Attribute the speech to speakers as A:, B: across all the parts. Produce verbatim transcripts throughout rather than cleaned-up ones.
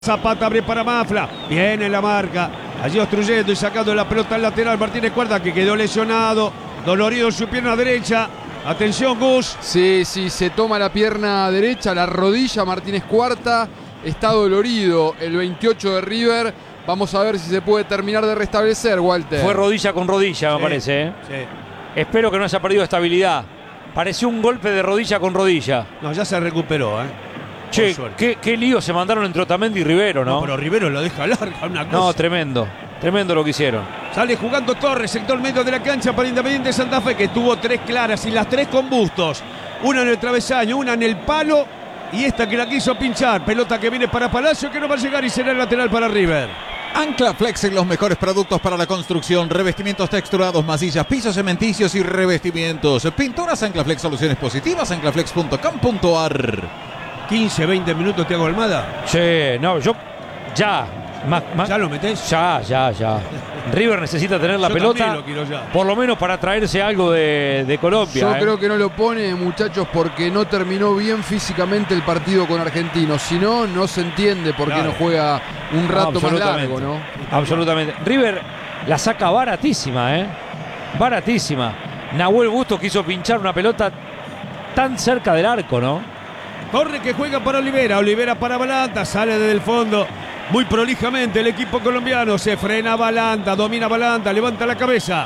A: Zapata abre para Mafla, viene la marca, allí obstruyendo y sacando la pelota al lateral Martínez Cuarta, que quedó lesionado, dolorido en su pierna derecha. Atención, Gus.
B: Sí, sí, se toma la pierna derecha, la rodilla Martínez Cuarta, está dolorido el veintiocho de River. Vamos a ver si se puede terminar de restablecer, Walter.
C: Fue rodilla con rodilla, me
A: Sí,
C: parece. ¿eh?
A: sí.
C: Espero que no haya perdido estabilidad. Pareció un golpe de rodilla con rodilla.
A: No, ya se recuperó, ¿eh?
C: Che, qué, qué lío se mandaron entre Otamendi y Rivero, ¿no?
A: No, pero Rivero lo deja larga, una cosa.
C: No, tremendo. Tremendo lo que hicieron.
A: Sale jugando Torres, sector medio de la cancha para Independiente Santa Fe, que tuvo tres claras y las tres con Bustos. Una en el travesaño, una en el palo y esta que la quiso pinchar. Pelota que viene para Palacio, que no va a llegar y será el lateral para River.
D: Ancla Flex en los mejores productos para la construcción, revestimientos texturados, masillas, pisos cementicios y revestimientos. Pinturas Ancla Flex, soluciones positivas, anclaflex punto com punto ar.
A: quince, veinte minutos Thiago Almada.
C: Che, no, yo ya. Ma, ma,
A: ¿Ya lo metés?
C: Ya, ya, ya. River necesita tener la
A: Yo
C: pelota,
A: también lo quiero ya.
C: por lo menos para traerse algo de, de Colombia.
B: Yo
C: ¿eh?
B: creo que no lo pone, muchachos, porque no terminó bien físicamente el partido con Argentinos. Si no, no se entiende por qué
A: Claro.
B: no juega un rato más
C: Absolutamente.
B: largo, ¿no?
C: Absolutamente. River la saca baratísima, ¿eh? Baratísima. Nahuel Bustos quiso pinchar una pelota tan cerca del arco, ¿no?
A: Torre que juega para Olivera, Olivera para Balanta, sale desde el fondo muy prolijamente el equipo colombiano, se frena Balanta, domina Balanta, levanta la cabeza.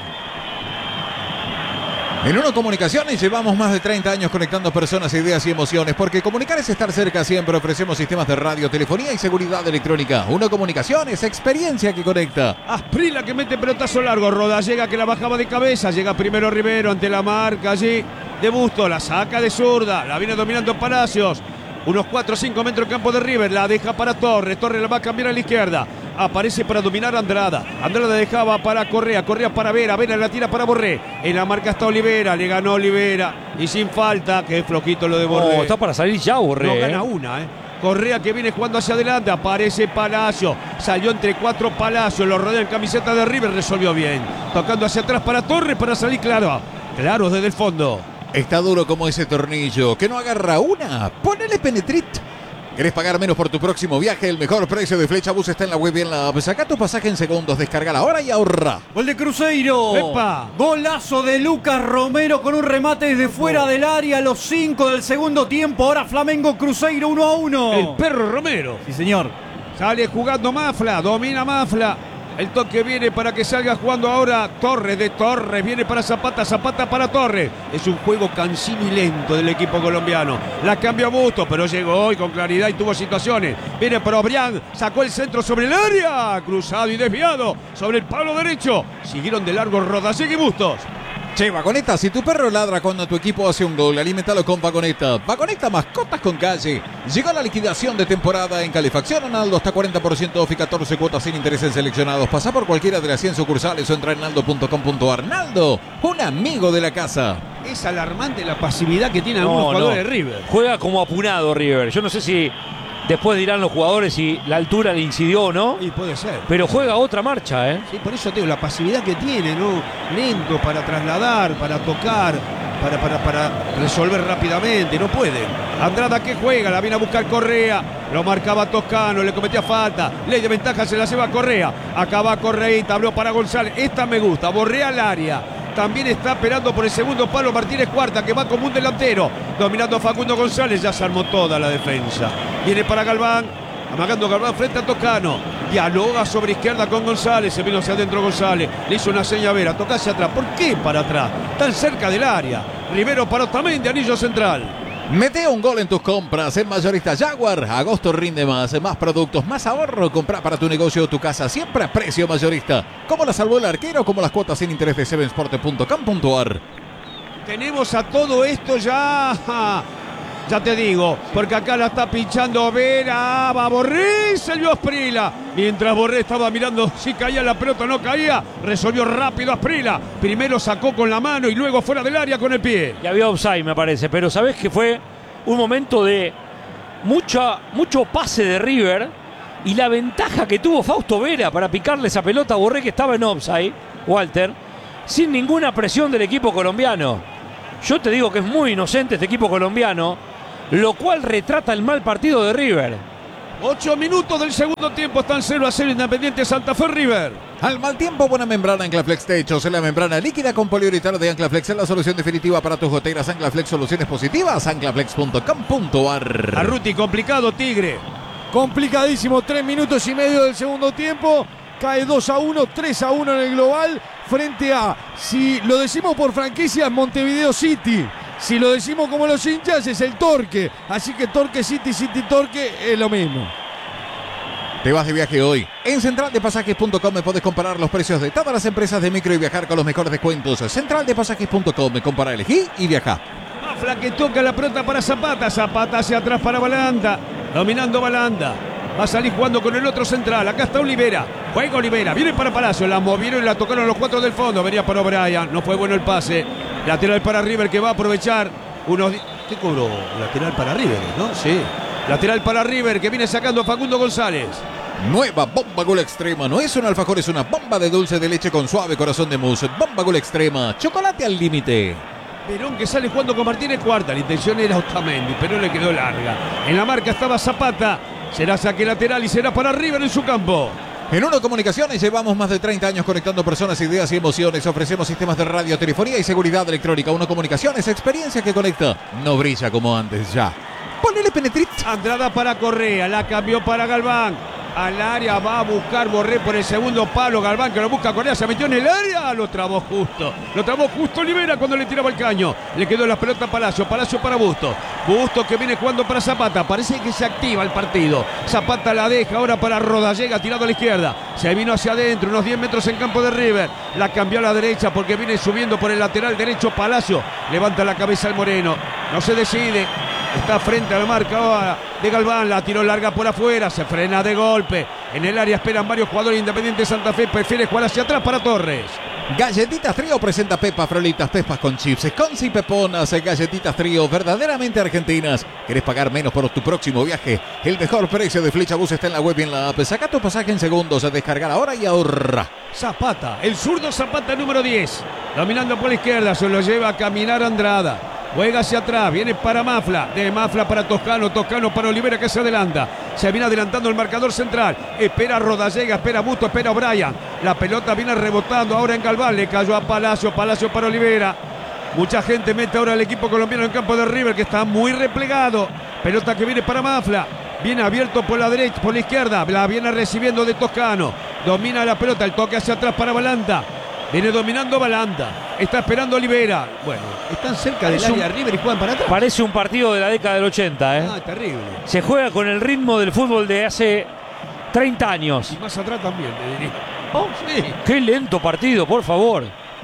D: En Uno Comunicaciones llevamos más de treinta años conectando personas, ideas y emociones, porque comunicar es estar cerca siempre. Ofrecemos sistemas de radio, telefonía y seguridad electrónica. Uno Comunicaciones, experiencia que conecta.
A: Asprila que mete pelotazo largo, Roda llega que la bajaba de cabeza, llega primero Rivero ante la marca allí de Busto, la saca de zurda, la viene dominando Palacios. Unos cuatro o cinco metros campo de River, la deja para Torres, Torres la va a cambiar a la izquierda, aparece para dominar a Andrada, Andrada dejaba para Correa, Correa para Vera, Vera la tira para Borré, en la marca está Olivera, le ganó Olivera y sin falta, que flojito lo de Borré.
C: Oh, está para salir ya, Borré.
A: No
C: ¿eh?
A: gana una, ¿eh? Correa que viene jugando hacia adelante, aparece Palacio, salió entre cuatro Palacios, lo rodea en camiseta de River, resolvió bien, tocando hacia atrás para Torres para salir claro, claro desde el fondo.
D: Está duro como ese tornillo, que no agarra una. Ponele Penetrit. ¿Querés pagar menos por tu próximo viaje? El mejor precio de Flecha Bus está en la web y en la app. Saca tu pasaje en segundos, descarga ahora y ahorra.
E: Gol de Cruzeiro.
A: ¡Epa!
E: Golazo de Lucas Romero con un remate desde fuera del área a los cinco del segundo tiempo. Ahora Flamengo Cruzeiro uno a uno.
A: El perro Romero.
E: Sí, señor.
A: Sale jugando Mafla, domina Mafla. El toque viene para que salga jugando ahora Torres de Torres. Viene para Zapata, Zapata para Torres. Es un juego cansino y lento del equipo colombiano. La cambió Busto, pero llegó hoy con claridad y tuvo situaciones. Viene para Obrián, sacó el centro sobre el área. Cruzado y desviado sobre el palo derecho. Siguieron de largo Rodallega y Bustos.
D: Che, Vagoneta, si tu perro ladra cuando tu equipo hace un gol, alimentalo con Vagoneta. Vagoneta, mascotas con calle. Llegó la liquidación de temporada en calefacción Naldo, hasta cuarenta por ciento off y catorce cuotas sin intereses seleccionados. Pasá por cualquiera de las cien sucursales o entra en naldo punto com punto ar. Naldo, un amigo de la casa.
A: Es alarmante la pasividad que tienen
C: No,
A: algunos jugadores
C: no.
A: de River.
C: Juega como apurado River. Yo no sé si después dirán los jugadores si la altura le incidió o no,
A: Y puede ser.
C: pero juega otra marcha, ¿eh?
A: Sí, por eso te digo, la pasividad que tiene, ¿no? Lento para trasladar, para tocar, para, para, para resolver rápidamente, no puede. Andrada que juega, la viene a buscar Correa, lo marcaba Toscano, le cometía falta, ley de ventaja, se la lleva Correa, acaba Correita, habló para González, esta me gusta, Borrea al área. También está esperando por el segundo palo Martínez Cuarta, que va como un delantero. Dominando a Facundo González, ya se armó toda la defensa. Viene para Galván, amagando Galván frente a Toscano. Dialoga sobre izquierda con González, se vino hacia adentro González. Le hizo una seña a Vera, toca hacia atrás. ¿Por qué para atrás? Tan cerca del área. Rivero para también de anillo central.
D: Mete un gol en tus compras en Mayorista Jaguar. Agosto rinde más, más productos, más ahorro. Comprá para tu negocio o tu casa siempre a precio mayorista. Como la salvó el arquero, como las cuotas sin interés de seven sport punto com punto ar.
A: Tenemos a todo esto ya. Ya te digo, porque acá la está pinchando Vera. Va Borré, salió Asprila. Mientras Borré estaba mirando si caía la pelota o no caía, resolvió rápido Asprila. Primero sacó con la mano y luego fuera del área con el pie.
C: Y había offside, me parece, pero sabés que fue un momento de mucha, mucho pase de River y la ventaja que tuvo Fausto Vera para picarle esa pelota a Borré, que estaba en offside, Walter, sin ninguna presión del equipo colombiano. Yo te digo que es muy inocente este equipo colombiano, lo cual retrata el mal partido de River.
A: Ocho minutos del segundo tiempo, están cero a cero Independiente Santa Fe River.
D: Al mal tiempo, buena membrana Anclaflex Techos. En la membrana líquida con poliuretano de Anclaflex es la solución definitiva para tus goteras. Anclaflex, soluciones positivas. Anclaflex punto com punto ar.
A: Arruti, complicado, Tigre.
F: Complicadísimo, tres minutos y medio del segundo tiempo. Cae dos a uno, tres a uno en el global. Frente a, si lo decimos por franquicia, Montevideo City. Si lo decimos como los hinchas, es el Torque. Así que Torque City, City Torque es lo mismo.
D: Te vas de viaje hoy. En central de pasajes punto com me podés comparar los precios de todas las empresas de micro y viajar con los mejores descuentos. central de pasajes punto com, compara, elegí y viaja.
A: Mafla que toca la pelota para Zapata. Zapata hacia atrás para Balanda. Dominando Balanda. Va a salir jugando con el otro central. Acá está Olivera. Juega Olivera. Viene para Palacio. La movieron y la tocaron los cuatro del fondo. Venía para O'Brien. No fue bueno el pase. Lateral para River que va a aprovechar unos... ¿Qué cobró? Lateral para River, ¿no? Sí. Lateral para River que viene sacando a Facundo González.
D: Nueva Bomba Gol Extrema. No es un alfajor, es una bomba de dulce de leche con suave corazón de mousse. Bomba Gol Extrema. Chocolate al límite.
A: Verón que sale jugando con Martínez Cuarta. La intención era Otamendi, pero le quedó larga. En la marca estaba Zapata. Será saque lateral y será para River en su campo.
D: En Uno Comunicaciones llevamos más de treinta años conectando personas, ideas y emociones. Ofrecemos sistemas de radio, telefonía y seguridad electrónica. Uno Comunicaciones, experiencia que conecta. No brilla como antes ya. Ponele penetrit.
A: Andrada para Correa, la cambió para Galván. Al área va a buscar Borré por el segundo palo. Galván que lo busca Correa, se metió en el área. Lo trabó justo. Lo trabó justo Olivera cuando le tiraba el caño. Le quedó la pelota a Palacio. Palacio para Busto. Busto que viene jugando para Zapata. Parece que se activa el partido. Zapata la deja ahora para Rodallega tirado a la izquierda. Se vino hacia adentro, unos diez metros en campo de River. La cambió a la derecha porque viene subiendo por el lateral derecho Palacio. Levanta la cabeza el Moreno. No se decide. Está frente a la marca ahora de Galván, la tiró larga por afuera, se frena de golpe. En el área esperan varios jugadores Independiente Santa Fe, prefiere jugar hacia atrás para Torres.
D: Galletitas Trío presenta Pepa Frolitas, pepas con chips, scones y peponas. Galletitas Trío, verdaderamente argentinas. ¿Querés pagar menos por tu próximo viaje? El mejor precio de Flechabús está en la web y en la app. Saca tu pasaje en segundos, a descargar ahora y ahorra.
A: Zapata, el zurdo Zapata número diez. Dominando por la izquierda, se lo lleva a caminar Andrada. Juega hacia atrás, viene para Mafla, de Mafla para Toscano, Toscano para Olivera que se adelanta. Se viene adelantando el marcador central. Espera Rodallega, espera Busto, espera O'Brien. La pelota viene rebotando ahora en Galván, le cayó a Palacio, Palacio para Olivera. Mucha gente mete ahora al equipo colombiano en el campo de River que está muy replegado. Pelota que viene para Mafla. Viene abierto por la derecha, por la izquierda. La viene recibiendo de Toscano. Domina la pelota, el toque hacia atrás para Balanda. Viene dominando Balanda. Está esperando Olivera. Bueno, están cerca del área River y juegan para atrás.
C: Parece un partido de la década del ochenta, ¿eh?
A: Ah, terrible.
C: Se juega con el ritmo del fútbol de hace treinta años.
A: Y más atrás también, te diría. Oh, sí.
C: Qué lento partido, por favor.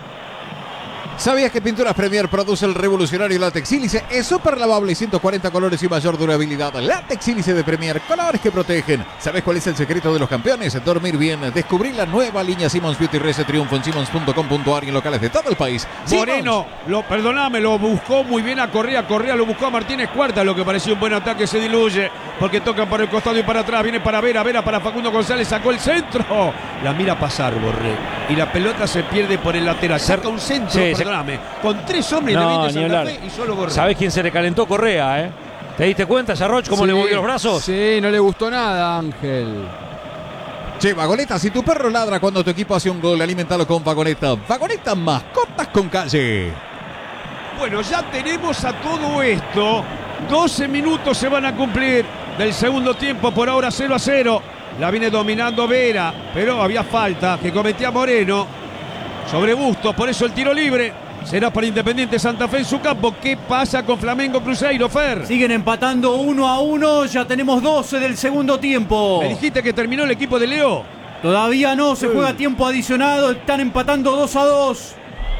D: ¿Sabías que Pinturas Premier produce el revolucionario látex sílice? Es súper lavable, ciento cuarenta colores y mayor durabilidad. Látex sílice de Premier, colores que protegen. ¿Sabes cuál es el secreto de los campeones? Dormir bien. Descubrí la nueva línea Simmons Beauty Rese Triunfo en simmons punto com punto ar y en locales de todo el país.
A: Moreno, lo, perdóname, lo buscó muy bien a Correa. Correa lo buscó a Martínez Cuarta, lo que parecía un buen ataque se diluye porque tocan por el costado y para atrás. Viene para Vera, Vera para Facundo González, sacó el centro. La mira pasar, Borré. Y la pelota se pierde por el lateral. Saca un centro,
C: Sí,
A: perdóname. Con tres hombres
C: No,
A: de
C: ni
A: Santa
C: hablar.
A: Fe y solo Borré.
C: ¿Sabés quién se le calentó? Correa, ¿eh? ¿Te diste cuenta, Sarroch, cómo
B: Sí,
C: le movió los brazos?
B: Sí, no le gustó nada, Ángel.
D: Che, Vagoneta, si tu perro ladra cuando tu equipo hace un gol, alimentalo con Vagoneta. Vagoneta, mascotas con calle.
A: Bueno, ya tenemos a todo esto. doce minutos se van a cumplir del segundo tiempo. Por ahora cero a cero. La viene dominando Vera, pero había falta que cometía Moreno sobre Bustos. Por eso el tiro libre será para Independiente Santa Fe en su campo. ¿Qué pasa con Flamengo Cruzeiro, Fer?
E: Siguen empatando uno a uno. Ya tenemos doce del segundo tiempo.
A: Me dijiste que terminó el equipo de Leo.
E: Todavía no, se juega tiempo adicionado. Están empatando dos a dos.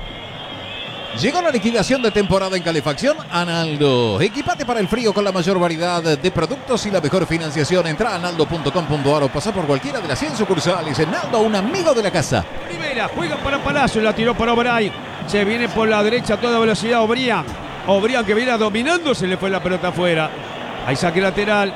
D: Llegó la liquidación de temporada en calefacción Analdo. Equipate para el frío con la mayor variedad de productos y la mejor financiación. Entra a analdo punto com punto ar o pasa por cualquiera de las cien sucursales. Analdo, un amigo de la casa.
A: Rivera juega para Palacio, la tiró para O'Brien. Se viene por la derecha a toda velocidad O'Brien. O'Brien que viene dominando, se le fue la pelota afuera. Hay saque lateral.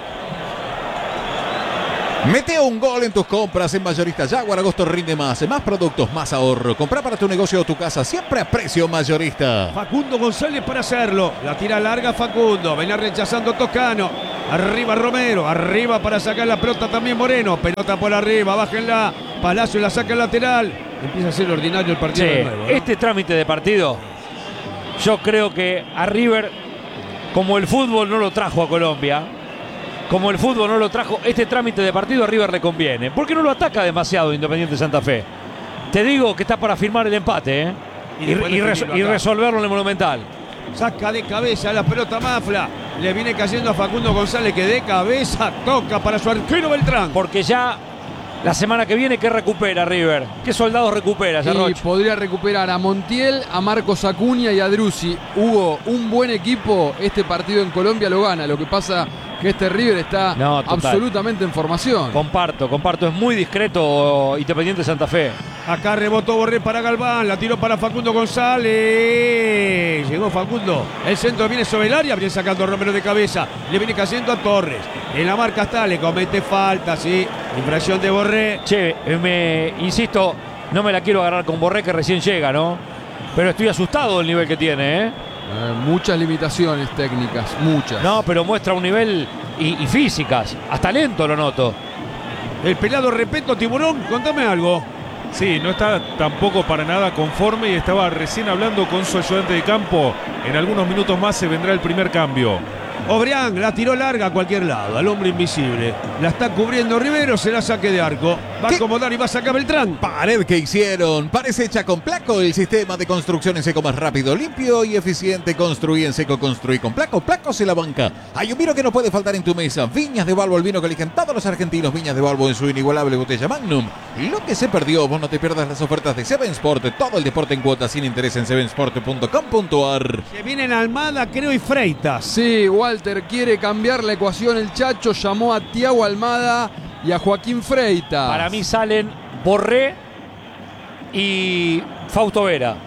D: Mete un gol en tus compras en Mayorista Jaguar. Agosto rinde más. Más productos, más ahorro. Compra para tu negocio o tu casa siempre a precio mayorista.
A: Facundo González para hacerlo. La tira larga Facundo. Venía rechazando Toscano. Arriba Romero, arriba para sacar la pelota también Moreno. Pelota por arriba, bájenla. Palacio la saca el lateral. Empieza a ser ordinario el partido
C: Sí,
A: de nuevo, ¿no?
C: este trámite de partido, yo creo que a River, como el fútbol no lo trajo a Colombia, como el fútbol no lo trajo, este trámite de partido a River le conviene. Porque no lo ataca demasiado Independiente Santa Fe. Te digo que está para firmar el empate, ¿eh? Y,
A: Y después
C: y res-
A: definirlo
C: y
A: acá.
C: resolverlo en el Monumental.
A: Saca de cabeza la pelota Mafla. Le viene cayendo a Facundo González que de cabeza toca para su arquero Beltrán.
C: Porque ya la semana que viene, ¿qué recupera River? ¿Qué soldados recupera,
B: Y
C: Sarroch?
B: podría recuperar a Montiel, a Marcos Acuña y a Drussi. Hugo, un buen equipo, este partido en Colombia lo gana. Lo que pasa que este River está
C: No, total.
B: absolutamente en formación.
C: Comparto, comparto. Es muy discreto Independiente Santa Fe.
A: Acá rebotó Borré para Galván, la tiró para Facundo González. Llegó Facundo. El centro viene sobre el área, viene sacando Romero de cabeza. Le viene cayendo a Torres. En la marca está, le comete falta, sí. Infracción de Borré.
C: Che, eh, me insisto, no me la quiero agarrar con Borré que recién llega, ¿no? Pero estoy asustado del nivel que tiene, ¿eh?
B: Eh, muchas limitaciones técnicas, muchas.
C: No, pero muestra un nivel y, y físicas. Hasta lento lo noto.
A: El pelado Repeto, Tiburón, contame algo.
G: Sí, no está tampoco para nada conforme y estaba recién hablando con su ayudante de campo. En algunos minutos más se vendrá el primer cambio.
A: Obrián la tiró larga a cualquier lado, al hombre invisible. La está cubriendo Rivero, se la saque de arco. Va a
D: ¿Qué?
A: acomodar y va a sacar Beltrán.
D: Pared que hicieron. Parece hecha con Placo, el sistema de construcción en seco más rápido, limpio y eficiente. Construí en seco, construí con Placo. Placo se la banca. Hay un vino que no puede faltar en tu mesa. Viñas de Balbo, el vino que eligen todos los argentinos. Viñas de Balbo en su inigualable botella Magnum. Lo que se perdió, vos no te pierdas las ofertas de Seven Sport. Todo el deporte en cuotas sin interés en seven sport punto com punto ar.
A: Se vienen Almada, creo, y Freitas.
B: Sí, Walter quiere cambiar la ecuación. El Chacho llamó a Tiago Almada y a Joaquín Freitas.
C: Para mí salen Borré y Fausto Vera.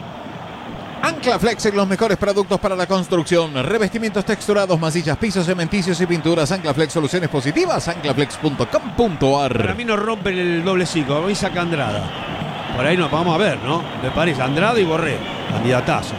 D: Ancla Flex en los mejores productos para la construcción. Revestimientos texturados, masillas, pisos, cementicios y pinturas. Ancla Flex, soluciones positivas. ancla flex punto com punto
A: Para
D: ar.
A: mí nos rompen el doble cinco. Hoy saca Andrada. Por ahí nos vamos a ver, ¿no? Me parece Andrada y Borré. Candidatazos.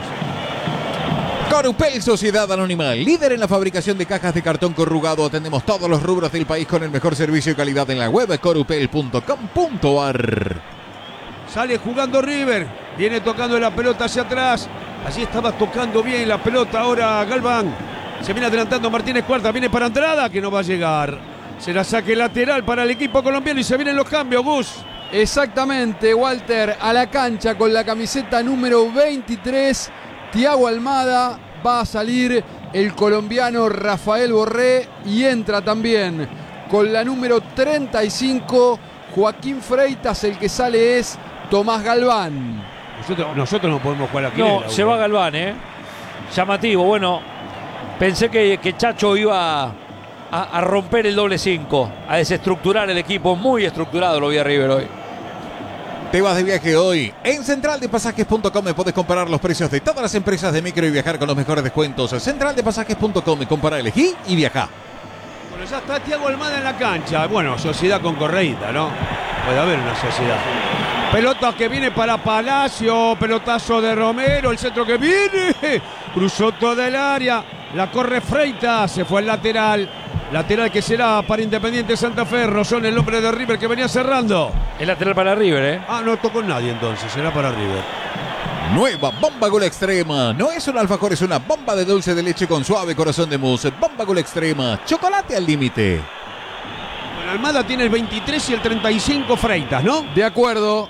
D: Corupel, Sociedad Anónima, líder en la fabricación de cajas de cartón corrugado. Atendemos todos los rubros del país con el mejor servicio y calidad en la web corupel punto com punto ar.
A: Sale jugando River. Viene tocando la pelota hacia atrás. Allí estaba tocando bien la pelota ahora Galván. Se viene adelantando Martínez Cuarta. Viene para Andrada, que no va a llegar. Será saque lateral para el equipo colombiano y se vienen los cambios, Gus.
B: Exactamente, Walter, a la cancha con la camiseta número veintitrés. Tiago Almada, va a salir el colombiano Rafael Borré y entra también con la número treinta y cinco Joaquín Freitas. El que sale es Tomás Galván.
A: Nosotros, nosotros no podemos jugar aquí.
C: No, se va Galván, ¿eh? Llamativo. Bueno, pensé que, que Chacho iba a, a romper el doble cinco, a desestructurar el equipo. Muy estructurado lo vi a River hoy.
D: Te vas de viaje hoy. En central de pasajes punto com puedes comparar los precios de todas las empresas de micro y viajar con los mejores descuentos. central de pasajes punto com, compara, elegí y viaja.
A: Bueno, ya está Tiago Almada en la cancha. Bueno, sociedad con Correíta, ¿no? Puede haber una sociedad. Pelota que viene para Palacio. Pelotazo de Romero. El centro que viene. Cruzó toda el área. La corre Freitas. Se fue al lateral. Lateral que será para Independiente Santa Fe. Rosón, el hombre de River que venía cerrando.
C: El lateral para River, ¿eh?
A: Ah, no tocó nadie entonces. Será para River.
D: Nueva Bomba Gol Extrema. No es un alfajor, es una bomba de dulce de leche con suave corazón de mousse. Bomba Gol Extrema. Chocolate al límite.
A: Bueno, Almada tiene el veintitrés y el treinta y cinco Freitas, ¿no?
B: De acuerdo.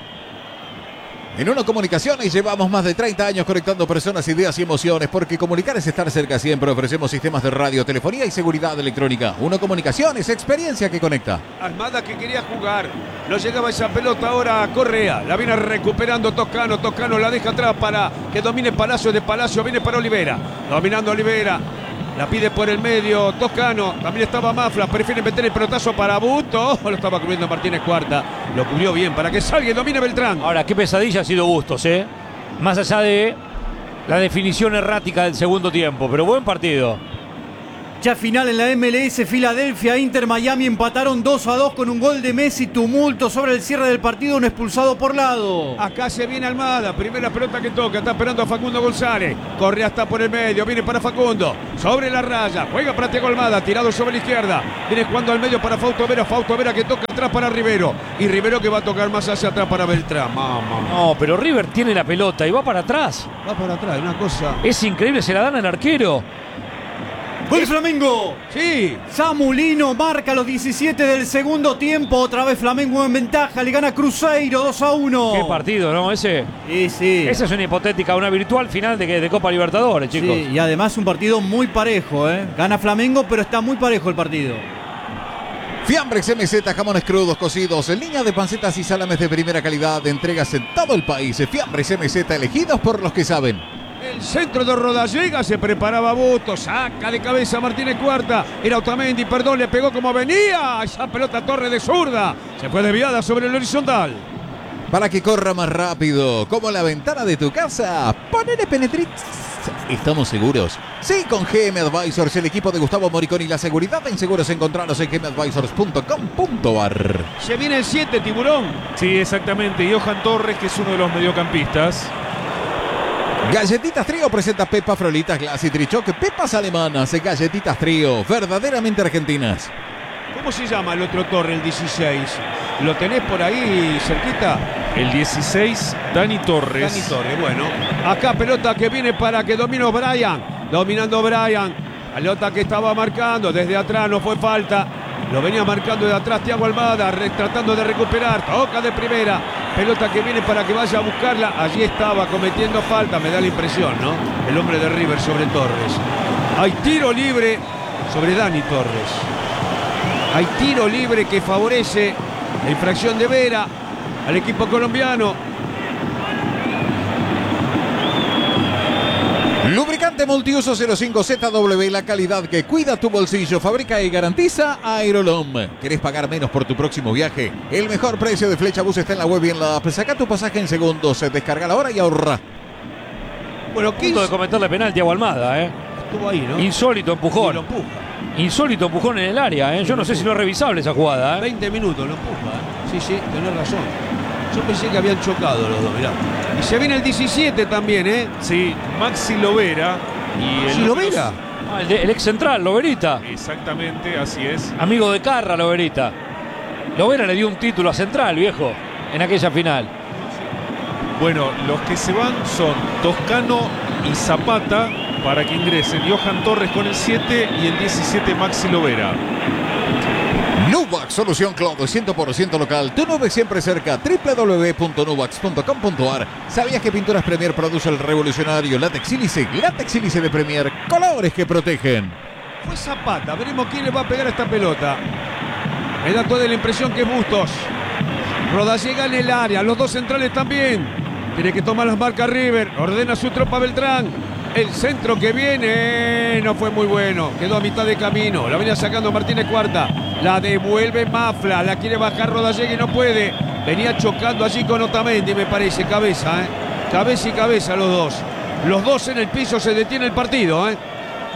D: En Uno Comunicaciones llevamos más de treinta años conectando personas, ideas y emociones, porque comunicar es estar cerca siempre. Ofrecemos sistemas de radio, telefonía y seguridad electrónica. Uno Comunicaciones, experiencia que conecta.
A: Almada que quería jugar. No llegaba esa pelota ahora a Correa. La viene recuperando Toscano. Toscano la deja atrás para que domine Palacio. De Palacio viene para Olivera. Dominando Olivera. La pide por el medio Toscano. También estaba Mafla. Prefiere meter el pelotazo para Busto. Oh, lo estaba cubriendo Martínez Cuarta. Lo cubrió bien para que salga y domine Beltrán.
C: Ahora, qué pesadilla ha sido Bustos, ¿eh? Más allá de la definición errática del segundo tiempo. Pero buen partido.
E: Ya final en la M L S, Filadelfia, Inter, Miami empataron dos a dos con un gol de Messi. Tumulto sobre el cierre del partido, un expulsado por lado.
A: Acá se viene Almada, primera pelota que toca, está esperando a Facundo González. Corre hasta por el medio, viene para Facundo. Sobre la raya, juega para Thiago Almada, tirado sobre la izquierda. Viene jugando al medio para Fausto Vera, Fausto Vera que toca atrás para Rivero. Y Rivero que va a tocar más hacia atrás para Beltrán. Mamá.
C: No, pero River tiene la pelota y va para atrás.
A: Va para atrás, una cosa.
C: Es increíble, se la dan al arquero.
E: ¡Gol de Flamengo!
A: Sí.
E: Samulino marca los diecisiete del segundo tiempo. Otra vez Flamengo en ventaja. Le gana Cruzeiro dos a uno.
C: Qué partido, ¿no? Ese.
E: Sí, sí.
C: Esa es una hipotética, una virtual final de, de Copa Libertadores, chicos.
E: Sí, y además un partido muy parejo, ¿eh? Gana Flamengo, pero está muy parejo el partido.
D: Fiambres M Z, jamones crudos, cocidos, en línea de pancetas y salames de primera calidad, de entregas en todo el país. Fiambres M Z, elegidos por los que saben.
A: El centro de Rodallega, se preparaba Busto, saca de cabeza Martínez Cuarta, era Otamendi, perdón, le pegó como venía, esa pelota Torre de zurda, se fue desviada sobre el horizontal.
D: Para que corra más rápido, como la ventana de tu casa, ponele Penetrix. ¿Estamos seguros? Sí, con G M Advisors, el equipo de Gustavo Moriconi, la seguridad en seguros encontrarlos en g m advisors punto com punto a r.
A: Se viene el siete, Tiburón.
G: Sí, exactamente. Johan Torres, que es uno de los mediocampistas.
D: Galletitas Trío presenta Pepa Frolitas Glass y Trichoque, Pepas alemanas, Galletitas Trío, verdaderamente argentinas.
A: ¿Cómo se llama el otro Torre, el dieciséis? ¿Lo tenés por ahí cerquita?
G: El dieciséis, Dani Torres.
A: Dani Torres, bueno. Acá pelota que viene para que domine Brian. Dominando Brian. Pelota que estaba marcando desde atrás, no fue falta. Lo venía marcando de atrás Thiago Almada, re, tratando de recuperar. Toca de primera. Pelota que viene para que vaya a buscarla. Allí estaba cometiendo falta, me da la impresión, ¿no? El hombre de River sobre Torres. Hay tiro libre sobre Dani Torres. Hay tiro libre que favorece la infracción de Vera al equipo colombiano.
D: Lubricante multiuso cero cinco Z W, la calidad que cuida tu bolsillo, fabrica y garantiza Aerolom. ¿Querés pagar menos por tu próximo viaje? El mejor precio de Flecha Bus está en la web y en la app. Saca tu pasaje en segundos, descarga la hora y ahorra.
A: Bueno,
C: Punto de cometerle penal Thiago Almada, ¿eh?
A: Estuvo ahí, ¿no?
C: Insólito empujón.
A: Y lo empuja.
C: Insólito empujón en el área, ¿eh? Yo no sé si no es revisable esa jugada, ¿eh?
A: veinte minutos lo empuja. ¿eh? Sí, sí, tenés razón. Yo pensé que habían chocado los dos, mirá. Y se viene el diecisiete también, ¿eh?
G: Sí, Maxi Lovera. Y
A: ¿Maxi Lovera?
C: Ah, el, de, el ex central, Loberita.
G: Exactamente, así es.
C: Amigo de Carra, Loberita. Lovera le dio un título a Central, viejo, en aquella final.
G: Bueno, los que se van son Toscano y Zapata para que ingresen. Johan Torres con el siete y el diecisiete Maxi Lovera.
D: Nuvax, solución cloud cien por ciento local. Tu nube siempre cerca. w w w punto nuvax punto com punto a r. ¿Sabías que Pinturas Premier produce el revolucionario látex sílice? Látex sílice de Premier. Colores que protegen.
A: Fue Zapata. Veremos quién le va a pegar a esta pelota. Me da toda la impresión que es Bustos. Rodallega en el área. Los dos centrales también. Tiene que tomar las marcas River. Ordena su tropa Beltrán. El centro que viene no fue muy bueno. Quedó a mitad de camino. La venía sacando Martínez Cuarta. La devuelve Mafla. La quiere bajar Rodallega y no puede. Venía chocando allí con Otamendi, me parece. Cabeza, ¿eh? Cabeza y cabeza los dos. Los dos en el piso, se detiene el partido, ¿eh?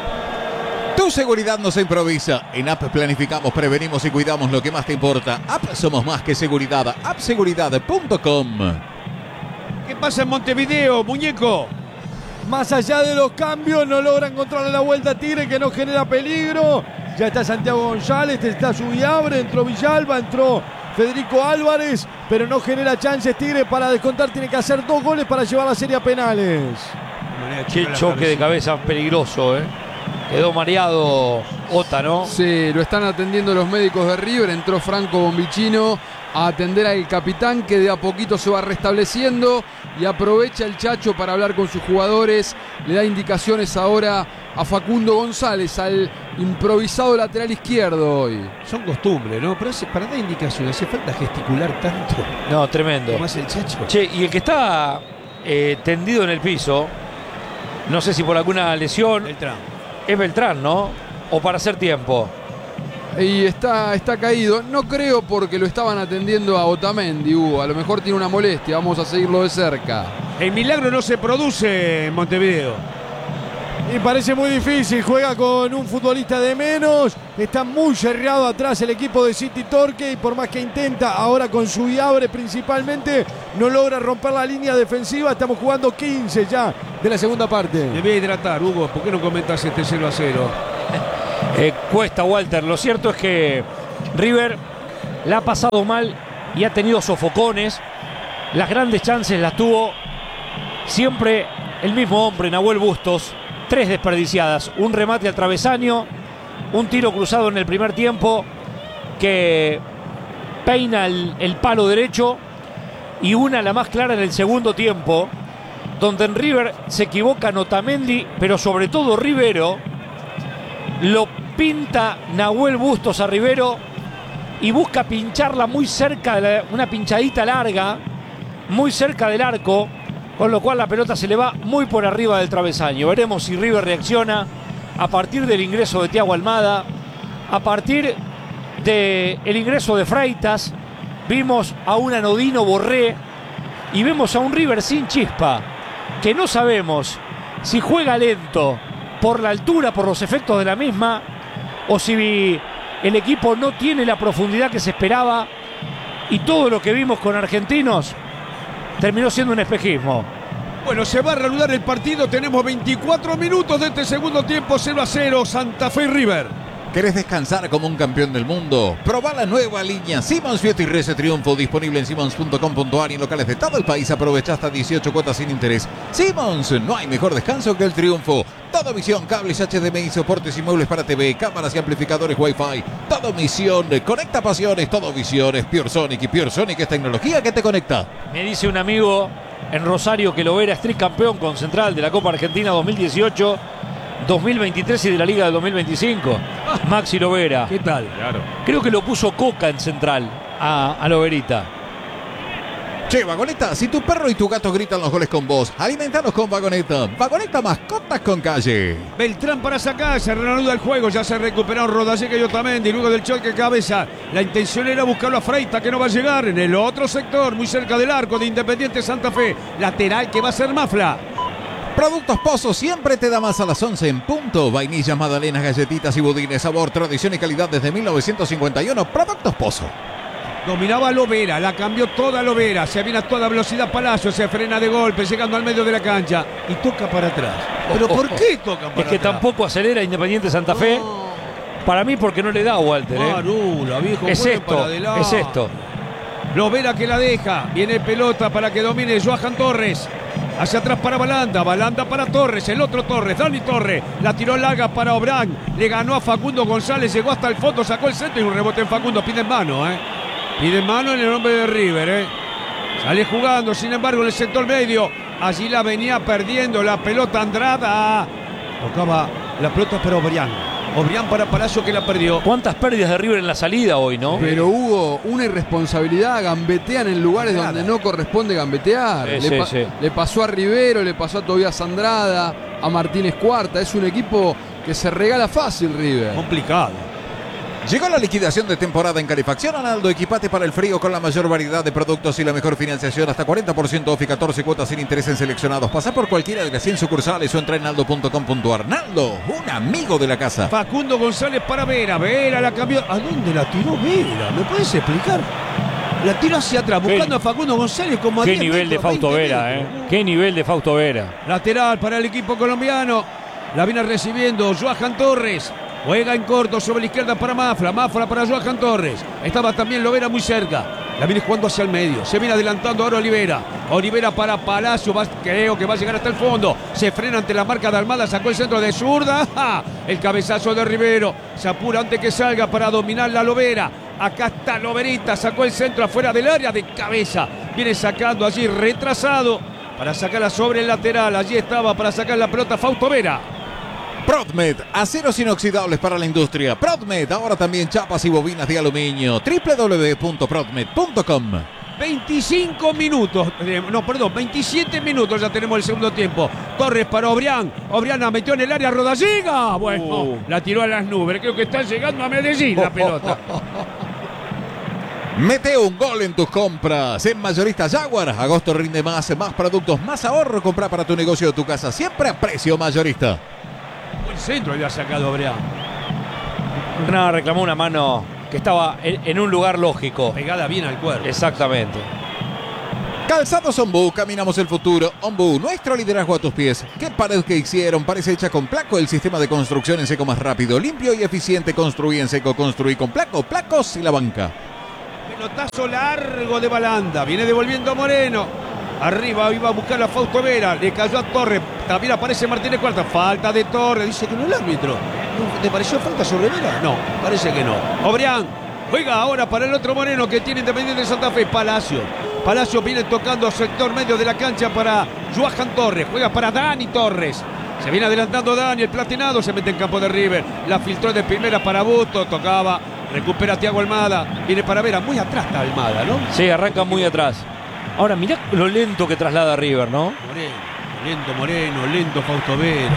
D: Tu seguridad no se improvisa. En App planificamos, prevenimos y cuidamos lo que más te importa. App somos más que seguridad. app seguridad punto com.
A: ¿Qué pasa en Montevideo, muñeco?
F: Más allá de los cambios, no logra encontrarle la vuelta a Tigre, que no genera peligro. Ya está Santiago González, está Subiabre, entró Villalba, entró Federico Álvarez, pero no genera chances Tigre para descontar. Tiene que hacer dos goles para llevar la serie a penales.
C: Qué choque de cabeza peligroso, ¿eh? Quedó mareado Ota, ¿no?
B: Sí, lo están atendiendo los médicos de River. Entró Franco Bombicino a atender al capitán, que de a poquito se va restableciendo, y aprovecha el Chacho para hablar con sus jugadores. Le da indicaciones ahora a Facundo González, al improvisado lateral izquierdo hoy.
A: Son costumbres, ¿no? Pero hace, para dar indicaciones hace falta gesticular tanto.
C: No, tremendo.
A: Como hace el Chacho.
C: Che, y el que está eh, tendido en el piso, no sé si por alguna lesión,
A: Beltrán.
C: es Beltrán, ¿no? O para hacer tiempo.
B: Y está, está caído. No creo, porque lo estaban atendiendo a Otamendi, Hugo. A lo mejor tiene una molestia. Vamos a seguirlo de cerca.
A: El milagro no se produce en Montevideo.
F: Y parece muy difícil, juega con un futbolista de menos, está muy cerrado atrás el equipo de City Torque y por más que intenta ahora con su Iabre principalmente, no logra romper la línea defensiva. Estamos jugando quince ya de la segunda parte.
A: Me voy a hidratar, Hugo, ¿por qué no comentas este cero a cero?
C: Eh, cuesta, Walter. Lo cierto es que River la ha pasado mal y ha tenido sofocones. Las grandes chances las tuvo siempre el mismo hombre, Nahuel Bustos. Tres desperdiciadas, un remate al travesaño, un tiro cruzado en el primer tiempo que peina el, el palo derecho y una, la más clara, en el segundo tiempo, donde en River se equivoca Otamendi, pero sobre todo Rivero. Lo pinta Nahuel Bustos a Rivero y busca pincharla muy cerca, de la, una pinchadita larga, muy cerca del arco, con lo cual la pelota se le va muy por arriba del travesaño. Veremos si River reacciona a partir del ingreso de Thiago Almada, a partir del ingreso de Freitas. Vimos a un anodino Borré y vemos a un River sin chispa, que no sabemos si juega lento por la altura, por los efectos de la misma, o si el equipo no tiene la profundidad que se esperaba, y todo lo que vimos con Argentinos terminó siendo un espejismo.
A: Bueno, se va a reanudar el partido. Tenemos veinticuatro minutos de este segundo tiempo. Cero a cero, Santa Fe y River.
D: ¿Querés descansar como un campeón del mundo? Probá la nueva línea Simmons Fiat y Rese Triunfo, disponible en simmons punto com punto a r y en locales de todo el país. Aprovecha hasta dieciocho cuotas sin interés. Simmons, no hay mejor descanso que el triunfo. Todo Misión, cables H D M I, soportes y muebles para T V, cámaras y amplificadores Wi-Fi. Todo Misión, conecta pasiones. Todo Visión es Pure Sonic, y Pure Sonic es tecnología que te conecta.
C: Me dice un amigo en Rosario que Lovera es tricampeón con Central de la Copa Argentina dos mil dieciocho, dos mil veintitrés y de la Liga del dos mil veinticinco. Maxi Lovera.
A: ¿Qué tal?
G: Claro.
C: Creo que lo puso Coca en Central a, a Loverita.
D: Che, Vagoneta, si tu perro y tu gato gritan los goles con vos, alimentalos con Vagoneta. Vagoneta, mascotas con calle.
A: Beltrán para sacar, se reanuda el juego, ya se recuperaron Rodallega y Otamendi, luego del choque cabeza. La intención era buscarlo a Freitas, que no va a llegar en el otro sector, muy cerca del arco de Independiente Santa Fe. Lateral que va a ser Mafla.
D: Productos Pozo siempre te da más a las once en punto. Vainillas, magdalenas, galletitas y budines. Sabor, tradición y calidad desde mil novecientos cincuenta y uno. Productos Pozo.
A: Dominaba Lovera, la cambió toda Lovera. Se viene a toda velocidad Palacio, se frena de golpe, llegando al medio de la cancha y toca para atrás. ¿Pero por qué toca para atrás?
C: Es que tampoco acelera Independiente Santa Fe.
A: No.
C: Para mí, porque no le da a Walter. ¿eh?
A: Marula, viejo,
C: Es
A: juegue
C: esto,
A: para adelante.
C: es esto.
A: Lovera que la deja. Viene pelota para que domine Johan Torres. Hacia atrás para Balanda. Balanda para Torres. El otro Torres. Dani Torres. La tiró larga para Obrán. Le ganó a Facundo González. Llegó hasta el fondo. Sacó el centro y un rebote en Facundo. Pide en mano, ¿eh? Pide en mano en el nombre de River, ¿eh? Sale jugando, sin embargo, en el sector medio. Allí la venía perdiendo la pelota Andrada. Tocaba la pelota para Obrán. Obrán para Palacio, que la perdió.
C: ¿Cuántas pérdidas de River en la salida hoy, no?
B: Pero hubo una irresponsabilidad, gambetean en lugares
A: Nada.
B: donde no corresponde gambetear.
C: Sí,
B: le,
C: sí,
B: pa-
C: sí.
B: le pasó a Rivero, le pasó a Tobías Andrada, a Martínez Cuarta. Es un equipo que se regala fácil, River.
A: Complicado.
D: Llegó la liquidación de temporada en Calefacción Analdo. Equipate para el frío con la mayor variedad de productos y la mejor financiación. Hasta cuarenta por ciento off y catorce cuotas sin interés en seleccionados. Pasá por cualquiera de las cien sucursales o entra en naldo punto com punto a r. Naldo, un amigo de la casa.
A: Facundo González para Vera. Vera la cambió. ¿A dónde la tiró Vera? ¿Me puedes explicar? La tiró hacia atrás, buscando a Facundo González como a
C: Qué
A: diez
C: nivel de
A: metros,
C: Fausto
A: veinte
C: Vera, ¿eh?
A: metros.
C: Qué nivel de Fausto Vera.
A: Lateral para el equipo colombiano. La viene recibiendo Johan Torres. Juega en corto sobre la izquierda para Mafla. Mafla para Johan Torres. Estaba también Lovera muy cerca. La viene jugando hacia el medio. Se viene adelantando ahora Olivera. Olivera para Palacio. Va, creo que va a llegar hasta el fondo. Se frena ante la marca de Almada. Sacó el centro de zurda. ¡Ja! El cabezazo de Rivero. Se apura antes que salga para dominar la Lovera. Acá está Loverita. Sacó el centro afuera del área de cabeza. Viene sacando allí retrasado para sacarla sobre el lateral. Allí estaba para sacar la pelota Fausto Vera.
D: Prodmed, aceros inoxidables para la industria. Prodmed, ahora también chapas y bobinas de aluminio. w w w punto prodmed punto com.
A: veinticinco minutos, eh, no, perdón, veintisiete minutos ya tenemos el segundo tiempo. Torres para Obrián. Obrián la metió en el área Rodallega. Bueno,
C: Uh.
A: la tiró a las nubes. Creo que está llegando a Medellín la pelota.
D: Mete un gol en tus compras. En Mayorista Jaguar, agosto rinde más, más productos, más ahorro. Compra para tu negocio o tu casa, siempre a precio mayorista.
A: centro había sacado Brian.
C: No, reclamó una mano que estaba en, en un lugar lógico.
A: Pegada bien al cuerpo.
C: Exactamente.
D: Calzados Ombú, caminamos el futuro. Ombú, nuestro liderazgo a tus pies. ¿Qué pared que hicieron? Parece hecha con Placo, el sistema de construcción en seco más rápido, limpio y eficiente. Construí en seco, construí con Placo, Placos y la banca.
A: Pelotazo largo de Balanda. Viene devolviendo Moreno. Arriba iba a buscar a Fausto Vera. Le cayó a Torres. También aparece Martínez Cuarta. Falta de Torres. Dice que no el árbitro. ¿Te pareció falta sobre Vera? No, parece que no. Obrián juega ahora para el otro Moreno que tiene Independiente de Santa Fe. Palacio. Palacio viene tocando sector medio de la cancha para Johan Torres. Juega para Dani Torres. Se viene adelantando Dani, el platinado. Se mete en campo de River. La filtró de primera para Busto. Tocaba. Recupera a Thiago Almada. Viene para Vera. Muy atrás está Almada, ¿no?
C: Sí, arranca muy atrás. Ahora mirá lo lento que traslada River, ¿no?
A: Moreno. Lento Moreno. Lento Fausto Vera.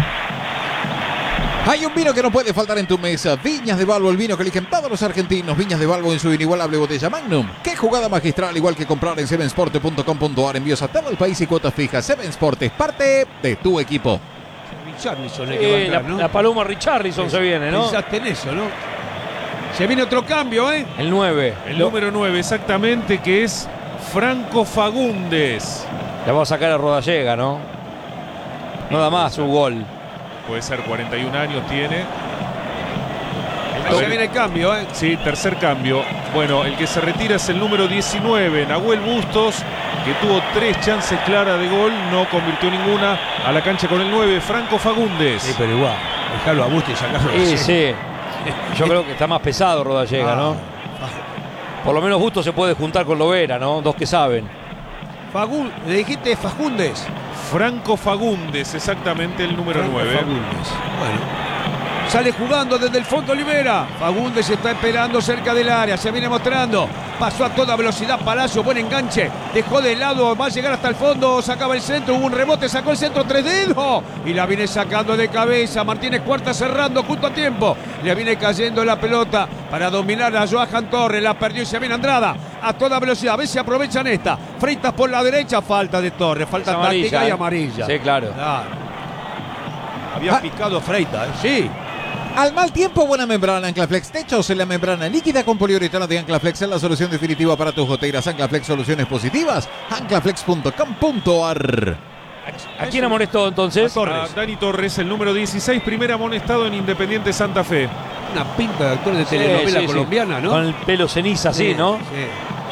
D: Hay un vino que no puede faltar en tu mesa. Viñas de Balbo, el vino que eligen todos los argentinos. Viñas de Balbo en su inigualable botella Magnum. Qué jugada magistral, igual que comprar en seven sport punto com punto a r. Envíos a todo el país y cuotas fijas. seven Sport es parte de tu equipo.
A: Richarlison hay que
C: Eh,
A: bancar,
C: la,
A: ¿no?
C: la paloma Richarlison se viene, ¿no?
A: Pensaste en eso, ¿no? Se viene otro cambio, ¿eh?
C: El nueve.
G: El número nueve, exactamente, que es Franco Fagundes.
C: Le va a sacar a Rodallega, ¿no? No da más su gol.
G: Puede ser, cuarenta y un años tiene.
A: Ahí se viene el cambio, ¿eh?
G: Sí, tercer cambio. Bueno, el que se retira es el número diecinueve, Nahuel Bustos, que tuvo tres chances claras de gol, no convirtió ninguna. A la cancha con el nueve, Franco Fagundes.
A: Sí, pero igual, dejarlo a Busto y sacarlo.
C: Sí, sí. Yo creo que está más pesado Rodallega,
A: Ah.
C: ¿no? Por lo menos Busto se puede juntar con Lovera, ¿no? Dos que saben.
A: Fagun, le dijiste Fagundes.
G: Franco Fagundes, exactamente el número
A: Franco
G: nueve.
A: Fagundes. Bueno. Sale jugando desde el fondo Olivera. Fagundes está esperando cerca del área. Se viene mostrando. Pasó a toda velocidad Palacio. Buen enganche. Dejó de lado. Va a llegar hasta el fondo. Sacaba el centro. Hubo un rebote. Sacó el centro. Tres dedos. Y la viene sacando de cabeza. Martínez Cuarta cerrando justo a tiempo. Le viene cayendo la pelota para dominar a Johan Torres. La perdió y se viene Andrada. A toda velocidad. A ver si aprovechan esta. Freitas por la derecha. Falta de Torres. Falta
C: Es amarilla,
A: táctica y
C: ¿eh?
A: amarilla.
C: Sí, claro.
A: Claro. Había
D: Ah.
A: picado Freitas, ¿eh? Sí.
D: Al mal tiempo, buena membrana Anclaflex. Techos en la membrana líquida con poliuretano de Anclaflex es la solución definitiva para tus goteras. Anclaflex, soluciones positivas. anclaflex punto com punto a r.
C: ¿A quién amonestó entonces?
A: A Torres.
G: A Dani Torres, el número dieciséis, primer amonestado en Independiente Santa Fe.
A: Una pinta de actor de
C: Sí,
A: telenovela
C: sí, sí.
A: colombiana, ¿no?
C: Con el pelo ceniza así, ¿no?
A: Sí.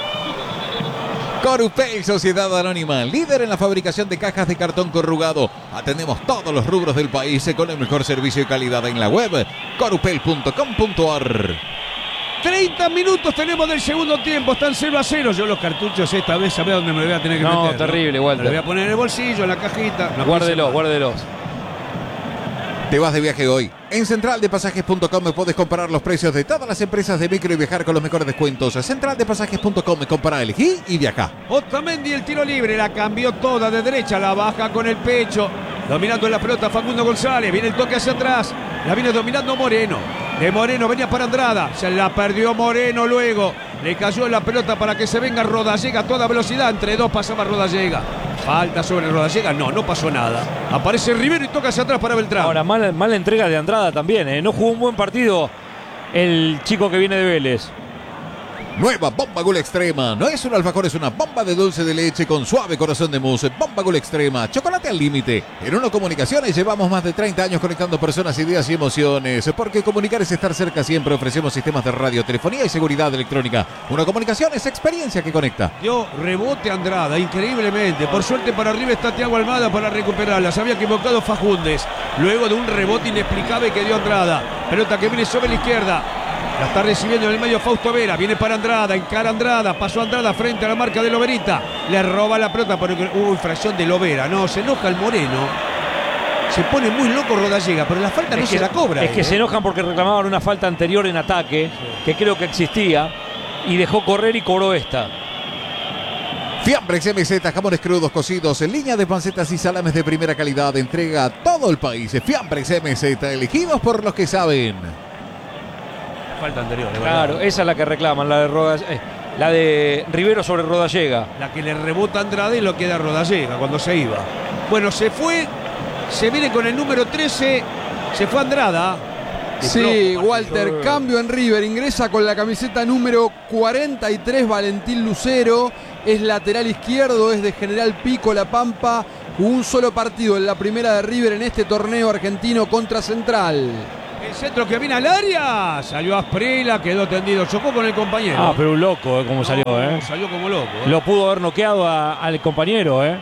D: Corupel, Sociedad Anónima, líder en la fabricación de cajas de cartón corrugado. Atendemos todos los rubros del país con el mejor servicio y calidad en la web. corupel punto com punto a r.
A: treinta minutos tenemos del segundo tiempo. Están cero a cero. Yo los cartuchos esta vez, ¿sabés dónde me los voy a tener que
C: No,
A: meter?
C: terrible, Walter.
A: Me los voy a poner en el bolsillo, en la cajita. No
C: Guárdelos,
A: quise-
C: guárdelos.
D: Te vas de viaje hoy. En central de pasajes punto com puedes comparar los precios de todas las empresas de micro y viajar con los mejores descuentos. central de pasajes punto com, compara, elegí y viaja.
A: Otamendi, el tiro libre. La cambió toda de derecha. La baja con el pecho. Dominando la pelota Facundo González. Viene el toque hacia atrás. La viene dominando Moreno. De Moreno venía para Andrada. Se la perdió Moreno luego. Le cayó la pelota para que se venga Rodallega a toda velocidad. Entre dos pasaba Rodallega. Falta sobre Rodallega. No, no pasó nada. Aparece Rivero y toca hacia atrás para Beltrán.
C: Ahora, mala, mala entrega de Andrada también, ¿eh? No jugó un buen partido el chico que viene de Vélez.
D: Nueva Bomba Gol Extrema. No es un alfajor, es una bomba de dulce de leche con suave corazón de mousse. Bomba Gol Extrema. Chocolate al límite. En Uno Comunicaciones llevamos más de treinta años conectando personas, ideas y emociones. Porque comunicar es estar cerca siempre. Ofrecemos sistemas de radio, telefonía y seguridad electrónica. Uno Comunicaciones, experiencia que conecta.
A: Dio rebote Andrada, increíblemente. Por suerte para arriba está Thiago Almada para recuperarla. Se había equivocado Fagundes. Luego de un rebote inexplicable que dio Andrada. Pelota que viene sobre la izquierda. La está recibiendo en el medio Fausto Vera. Viene para Andrada, encara Andrada. Pasó Andrada frente a la marca de Loverita. Le roba la pelota porque hubo infracción de Lovera. No, se enoja el Moreno. Se pone muy loco Rodallega, pero la falta no
C: Es
A: se
C: que-
A: la cobra.
C: Es que
A: eh.
C: se enojan porque reclamaban una falta anterior en ataque, que creo que existía, y dejó correr y cobró esta.
D: Fiambrex M Z, jamones crudos cocidos en línea de pancetas y salames de primera calidad. Entrega a todo el país. Fiambrex M Z, elegidos por los que saben.
A: Falta anterior, de
C: Claro,
A: verdad.
C: esa es la que reclaman, la de Roda- eh, la de Rivero sobre Rodallega.
A: La que le rebota a Andrade y lo queda Rodallega cuando se iba. Bueno, se fue. Se viene con el número trece. Se fue Andrada.
B: Sí, Walter, cambio en River, ingresa con la camiseta número cuarenta y tres Valentín Lucero, es lateral izquierdo, es de General Pico, La Pampa, jugó un solo partido en la primera de River en este torneo argentino contra Central.
A: El centro que viene al área, salió Asprilla, quedó tendido, chocó con el compañero.
C: Ah, pero un loco, eh, como salió, ¿eh?
A: Salió como loco. ¿eh?
C: Lo pudo haber noqueado a- al compañero, ¿eh?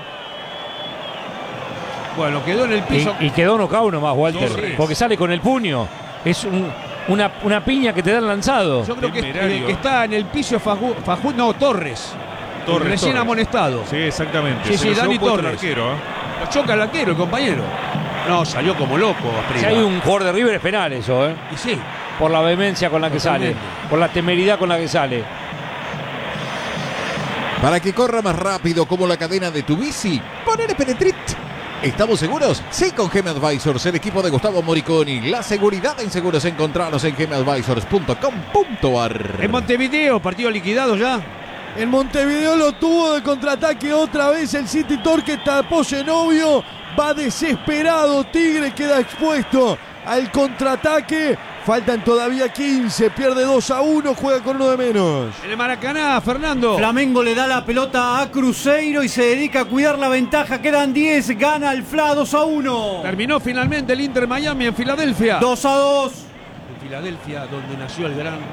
A: Bueno, quedó en el piso.
C: Y, y quedó nocaut nomás, Walter,
A: Sí.
C: porque sale con el puño. Es un- una, una piña que te dan lanzado.
A: Yo creo que
G: Temerario.
A: el que está en el piso es Fajú, Fajú- no, Torres.
G: Torres,
A: Recién
G: Torres.
A: amonestado.
G: Sí, exactamente.
A: Sí,
G: Se
A: sí,
G: lo llevó
A: Dani
G: puesto el
A: Torres.
G: arquero, ¿eh?
A: Lo choca el arquero, el compañero. No, salió como loco
C: Si
A: Asprilla.
C: hay un jugador de River es penal eso, ¿eh?
A: Y sí,
C: Por la vehemencia con la que
A: Totalmente.
C: sale, por la temeridad con la que sale.
D: Para que corra más rápido como la cadena de tu bici, ponele Penetrit. ¿Estamos seguros? Sí, con G M Advisors, el equipo de Gustavo Moriconi. La seguridad en seguros, encontralos en gm advisors punto com punto a r.
A: en Montevideo, partido liquidado ya.
F: En Montevideo lo tuvo de contraataque otra vez el City Torque, tapó Genovio, va desesperado, Tigre queda expuesto al contraataque, faltan todavía quince, pierde dos a uno, juega con uno de menos.
A: En el Maracaná, Fernando.
E: Flamengo le da la pelota a Cruzeiro y se dedica a cuidar la ventaja. Quedan diez, gana el F L A dos a uno.
A: Terminó finalmente el Inter Miami en Filadelfia.
E: dos a dos.
A: En Filadelfia, donde nació el gran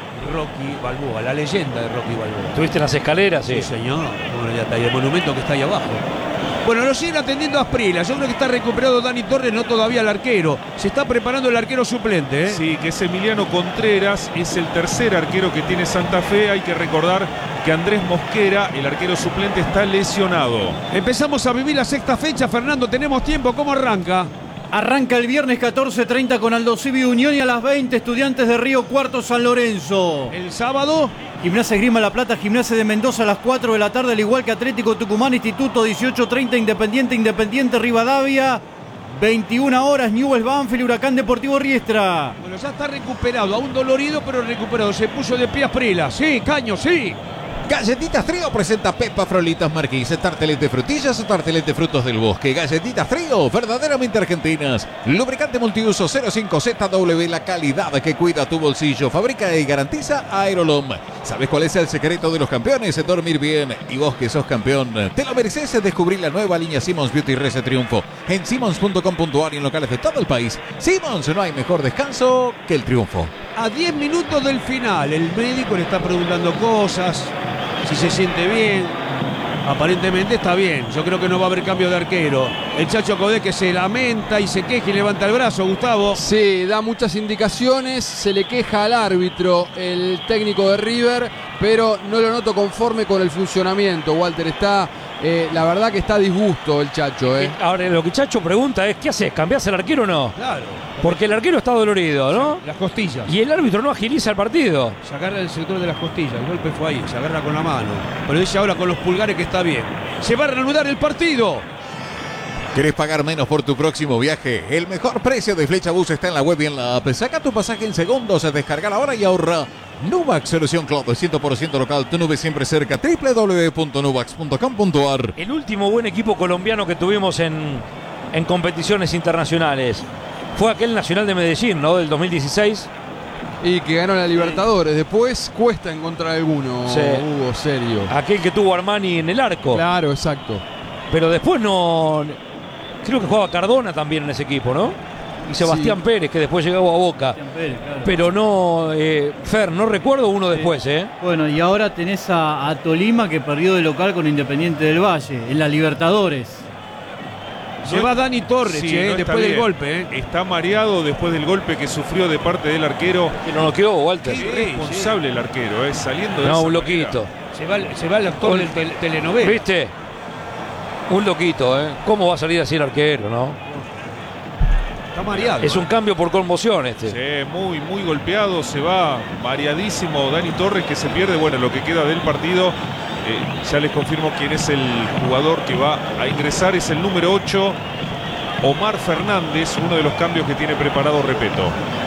A: Rocky Balboa, la leyenda de Rocky Balboa.
C: ¿Tuviste en las escaleras? Sí.
A: Sí, señor. Bueno, ya está ahí el monumento que está ahí abajo. Bueno, lo siguen atendiendo a Asprilla. Yo creo que está recuperado Dani Torres, no todavía el arquero. Se está preparando el arquero suplente, ¿eh?
G: Sí, que es Emiliano Contreras, es el tercer arquero que tiene Santa Fe. Hay que recordar que Andrés Mosquera, el arquero suplente, está lesionado.
A: Empezamos a vivir la sexta fecha, Fernando. Tenemos tiempo. ¿Cómo arranca?
E: Arranca el viernes catorce treinta con Aldo Civi Unión y a las veinte Estudiantes de Río Cuarto San Lorenzo.
A: El sábado,
E: Gimnasia Esgrima La Plata, Gimnasia de Mendoza a las cuatro de la tarde, al igual que Atlético Tucumán, Instituto dieciocho treinta, Independiente, Independiente Rivadavia, veintiuna horas, Newell's Banfield, Huracán Deportivo Riestra.
A: bueno, ya está recuperado. Aún dolorido, pero recuperado. Se puso de pie Asprilla. Sí, Caño, sí.
D: Galletitas Trío presenta Pepa Frolitas Marquís, tartelet de frutillas o tartelet de frutos del bosque. Galletitas Trío, verdaderamente argentinas. Lubricante multiuso cero cinco Z W, la calidad que cuida tu bolsillo. Fabrica y garantiza Aerolom. ¿Sabes cuál es el secreto de los campeones? Dormir bien. Y vos que sos campeón, te lo mereces. Descubrir la nueva línea Simmons Beauty Rese Triunfo en simmons punto com punto a r y en locales de todo el país. Simmons, no hay mejor descanso que el triunfo.
A: A diez minutos del final, el médico le está preguntando cosas, si se siente bien. Aparentemente está bien. Yo creo que no va a haber cambio de arquero. El Chacho Codé que se lamenta y se queja y levanta el brazo, Gustavo.
B: Sí, da muchas indicaciones, se le queja al árbitro el técnico de River, pero no lo noto conforme con el funcionamiento. Walter, está, eh, la verdad que está a disgusto el Chacho. Eh.
C: Ahora, lo que Chacho pregunta es, ¿qué haces? ¿Cambiás el arquero o no?
A: Claro.
C: Porque el arquero está dolorido, ¿no?
A: Las costillas.
C: Y el árbitro no agiliza el partido.
A: Se agarra el sector de las costillas. El golpe fue ahí. Se agarra con la mano. Pero dice ahora con los pulgares que está bien. Se va a reanudar el partido.
D: ¿Querés pagar menos por tu próximo viaje? El mejor precio de Flecha Bus está en la web y en la app. Saca tu pasaje en segundos, descarga ahora y ahorra. Nubax, solución cloud cien por ciento local, tu nube siempre cerca. doble u doble u doble u punto nubax punto com punto a r.
C: El último buen equipo colombiano que tuvimos en, en competiciones internacionales fue aquel Nacional de Medellín, ¿no? Del dos mil dieciséis.
B: Y que ganó la Libertadores. Después cuesta encontrar alguno,
C: Sí.
B: Hugo, serio.
C: Aquel que tuvo Armani en el arco.
B: Claro, exacto.
C: Pero después no... Creo que jugaba Cardona también en ese equipo, ¿no? Y Sebastián
B: Sí.
C: Pérez, que después llegó a Boca. Pero no... eh, Fer, no recuerdo uno después, ¿eh?
E: Bueno, y ahora tenés a, a Tolima que perdió de local con Independiente del Valle en la Libertadores.
A: Se va Dani Torres,
G: Sí,
A: che,
G: no está
A: después del
G: bien.
A: golpe. ¿eh?
G: Está mareado después del golpe que sufrió de parte del arquero.
C: Que lo noqueó, Walter.
G: Qué irresponsable el arquero, ¿eh? Saliendo de
C: No,
G: esa
C: un
G: manera.
C: loquito.
A: Se va, el- se va el actor
C: Ol-
A: del tel- telenovela.
C: ¿Viste? Un loquito, ¿eh? ¿Cómo va a salir así el arquero, no?
A: Está mareado.
C: Es un cambio por conmoción este.
G: Sí, muy, muy golpeado. Se va mareadísimo Dani Torres, que se pierde, bueno, lo que queda del partido. Eh, ya les confirmo quién es el jugador que va a ingresar. Es el número ocho, Omar Fernández, uno de los cambios que tiene preparado Repeto.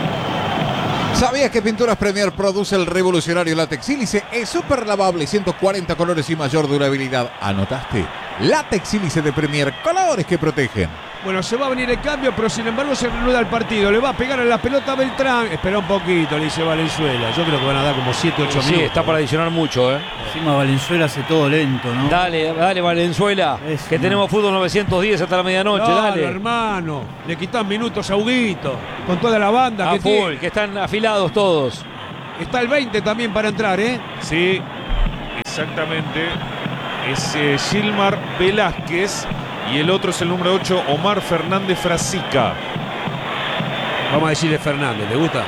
D: ¿Sabías que Pinturas Premier produce el revolucionario látex sílice? Es súper lavable, ciento cuarenta colores y mayor durabilidad. ¿Anotaste? Látex sílice de Premier, colores que protegen.
A: Bueno, se va a venir el cambio, pero sin embargo se reanuda el partido. Le va a pegar a la pelota Beltrán. Espera un poquito, le dice Valenzuela. Yo creo que van a dar como siete, ocho
C: Sí,
A: minutos.
C: está para adicionar mucho, ¿eh?
E: Encima Valenzuela hace todo lento, ¿no?
C: Dale, dale, Valenzuela.
E: Es
C: que
E: una-
C: tenemos fútbol novecientos diez hasta la medianoche,
A: Claro,
C: dale.
A: hermano. Le quitan minutos a Huguito. Con toda la banda
C: A
A: que
C: full,
A: tiene.
C: que están afilados todos.
A: Está el veinte también para entrar, ¿eh?
G: Sí, exactamente. Es eh, Gilmar Velázquez y el otro es el número ocho, Omar Fernández Frasica.
A: Vamos a decirle Fernández, ¿le gusta?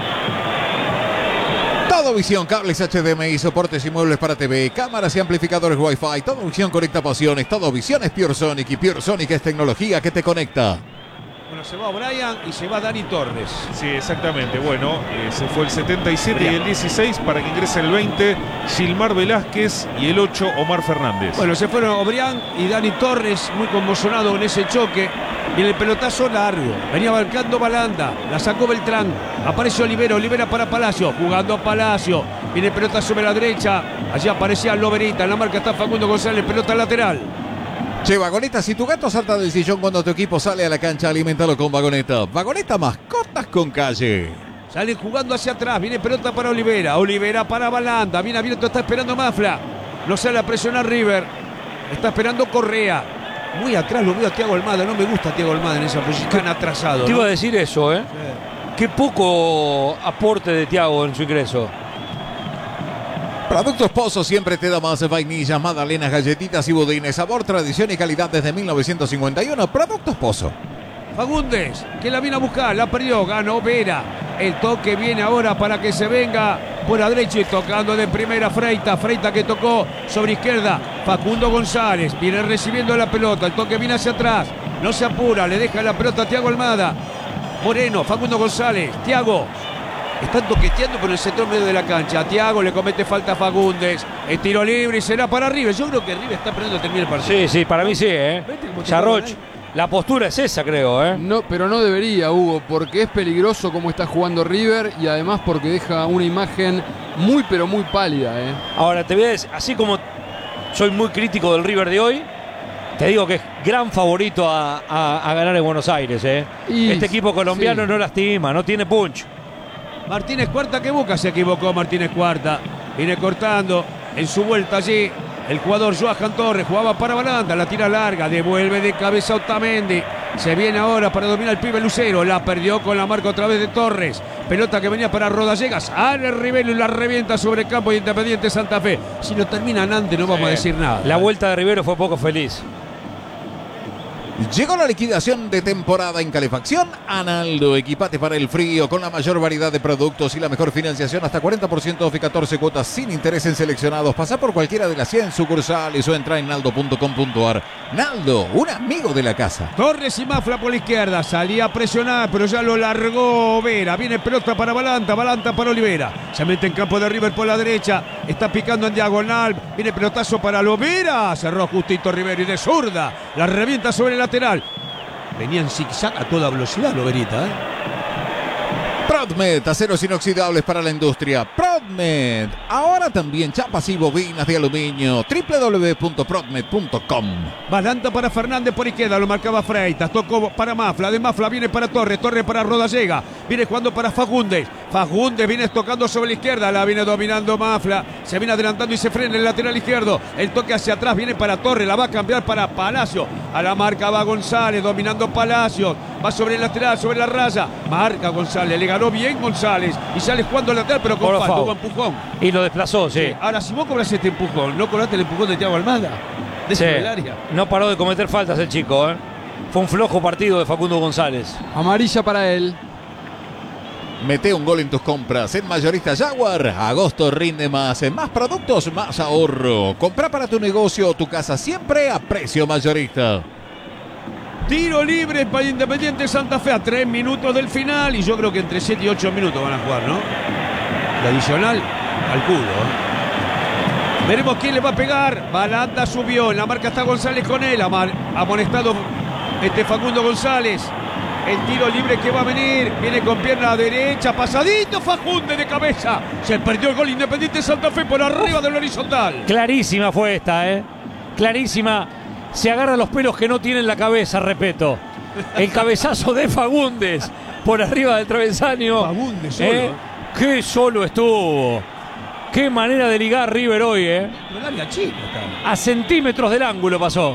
D: Todo Visión, cables H D M I, soportes y muebles para T V, cámaras y amplificadores Wi-Fi. Todo Visión conecta pasiones. Todo Visión es Pure Sonic y Pure Sonic es tecnología que te conecta.
A: Bueno, se va Brian y se va Dani Torres.
G: Sí, exactamente. Bueno, eh, se fue el setenta y siete y el dieciséis para que ingrese el veinte, Gilmar Velázquez y el ocho, Omar Fernández.
A: Bueno, se fueron Obrián y Dani Torres, muy conmocionado en ese choque. Y el pelotazo largo. Venía marcando Balanda. La sacó Beltrán. Apareció Olivera. Olivera para Palacio. Jugando a Palacio. Viene pelota sobre la derecha. Allí aparecía Loberita. En la marca está Facundo González. Pelota lateral.
D: Che, Vagoneta, si tu gato salta del sillón cuando tu equipo sale a la cancha, aliméntalo con Vagoneta. Vagoneta, mascotas con calle.
A: Sale jugando hacia atrás. Viene pelota para Olivera. Olivera para Balanda. Viene abierto. Está esperando Mafla. No sale a presionar River. Está esperando Correa. Muy atrás lo veo a Thiago Almada. No me gusta Thiago Almada en esa posición. Tan atrasado,
C: Te
A: ¿no?
C: iba a decir eso, ¿eh?
A: Sí.
C: Qué poco aporte de Thiago en su ingreso.
D: Productos Pozo siempre te da más vainillas, magdalenas, galletitas y budines. Sabor, tradición y calidad desde mil novecientos cincuenta y uno. Productos Pozo.
A: Fagundes, que la viene a buscar, la perdió, ganó Vera. El toque viene ahora para que se venga por la derecha y tocando de primera Freita. Freita que tocó sobre izquierda. Facundo González viene recibiendo la pelota. El toque viene hacia atrás. No se apura, le deja la pelota a Thiago Almada. Moreno, Facundo González, Thiago. Están toqueteando por el sector medio de la cancha. A Thiago le comete falta a Fagundes. El tiro libre y será para River. Yo creo que River está esperando a terminar el partido.
C: Sí, sí, para mí sí, ¿eh?
A: Vete como te
C: Charroch,
A: ponen
C: la postura es esa, creo, ¿eh?
B: No, pero no debería, Hugo, porque es peligroso como está jugando River y además porque deja una imagen muy pero muy pálida, ¿eh?
C: Ahora, te voy a decir, así como soy muy crítico del River de hoy, te digo que es gran favorito a, a- a ganar en Buenos Aires, ¿eh?
B: Y
C: Este equipo colombiano
B: sí.
C: no lastima, no tiene punch.
A: Martínez Cuarta que busca, se equivocó Martínez Cuarta. Viene cortando en su vuelta allí. El jugador Johan Torres jugaba para Balanda, la tira larga, devuelve de cabeza a Otamendi. Se viene ahora para dominar el pibe Lucero. La perdió con la marca otra vez de Torres. Pelota que venía para Rodallegas. Sale Rivero y la revienta sobre el campo de Independiente Santa Fe. Si lo terminan antes no vamos a decir nada.
C: La vuelta de Rivero fue poco feliz.
D: Llegó la liquidación de temporada en calefacción Analdo. Equipate para el frío con la mayor variedad de productos y la mejor financiación. Hasta cuarenta por ciento off y catorce cuotas sin interés en seleccionados. Pasá por cualquiera de las cien sucursales o entra en naldo punto com punto ar. Naldo, un amigo de la casa.
A: Torres y Mafla por la izquierda. Salía a presionar, pero ya lo largó Vera. Viene pelota para Balanta, Balanta para Olivera. Se mete en campo de River por la derecha. Está picando en diagonal. Viene pelotazo para Lovera. Cerró justito Rivero y de zurda. La revienta sobre el lateral. Venía en zigzag a toda velocidad Loverita, ¿eh?
D: Prodmed, aceros inoxidables para la industria. Prodmed, ahora también chapas y bobinas de aluminio. doble u doble u doble u punto prodmed punto com.
A: Balanta para Fernández por izquierda, lo marcaba Freitas, tocó para Mafla, de Mafla viene para Torres, Torres para Rodallega, viene jugando para Fagundes, Fagundes viene tocando sobre la izquierda, la viene dominando Mafla, se viene adelantando y se frena el lateral izquierdo, el toque hacia atrás viene para Torres, la va a cambiar para Palacio, a la marca va González, dominando Palacios, va sobre el lateral, sobre la raya, marca González, le ganó bien González y sale jugando el lateral pero con
C: Por
A: falta,
C: favor.
A: hubo empujón.
C: Y lo desplazó, sí.
A: Ahora si vos cobras este empujón, ¿no cobraste el empujón de Thiago Almada? De
C: Sí.
A: ese área.
C: No paró de cometer faltas el chico, ¿eh? Fue un flojo partido de Facundo González.
B: Amarilla para él.
D: Mete un gol en tus compras en Mayorista Jaguar. Agosto rinde más. En más productos, más ahorro. Compra para tu negocio o tu casa siempre a precio mayorista.
A: Tiro libre para Independiente Santa Fe a tres minutos del final. Y yo creo que entre siete y ocho minutos van a jugar, ¿no? La adicional al culo, ¿eh? Veremos quién le va a pegar. Balanda subió. En la marca está González con él. Amar, amonestado este Facundo González. El tiro libre que va a venir. Viene con pierna derecha. Pasadito Fagundes de cabeza. Se perdió el gol Independiente Santa Fe por arriba del horizontal.
C: Clarísima fue esta, ¿eh? Clarísima. Se agarra los pelos que no tiene en la cabeza, repito. El cabezazo de Fagundes por arriba del travesaño.
A: Fagundes solo.
C: ¿Eh? Qué solo estuvo. Qué manera de ligar River hoy, ¿eh?
A: No larga chica está.
C: A centímetros del ángulo pasó.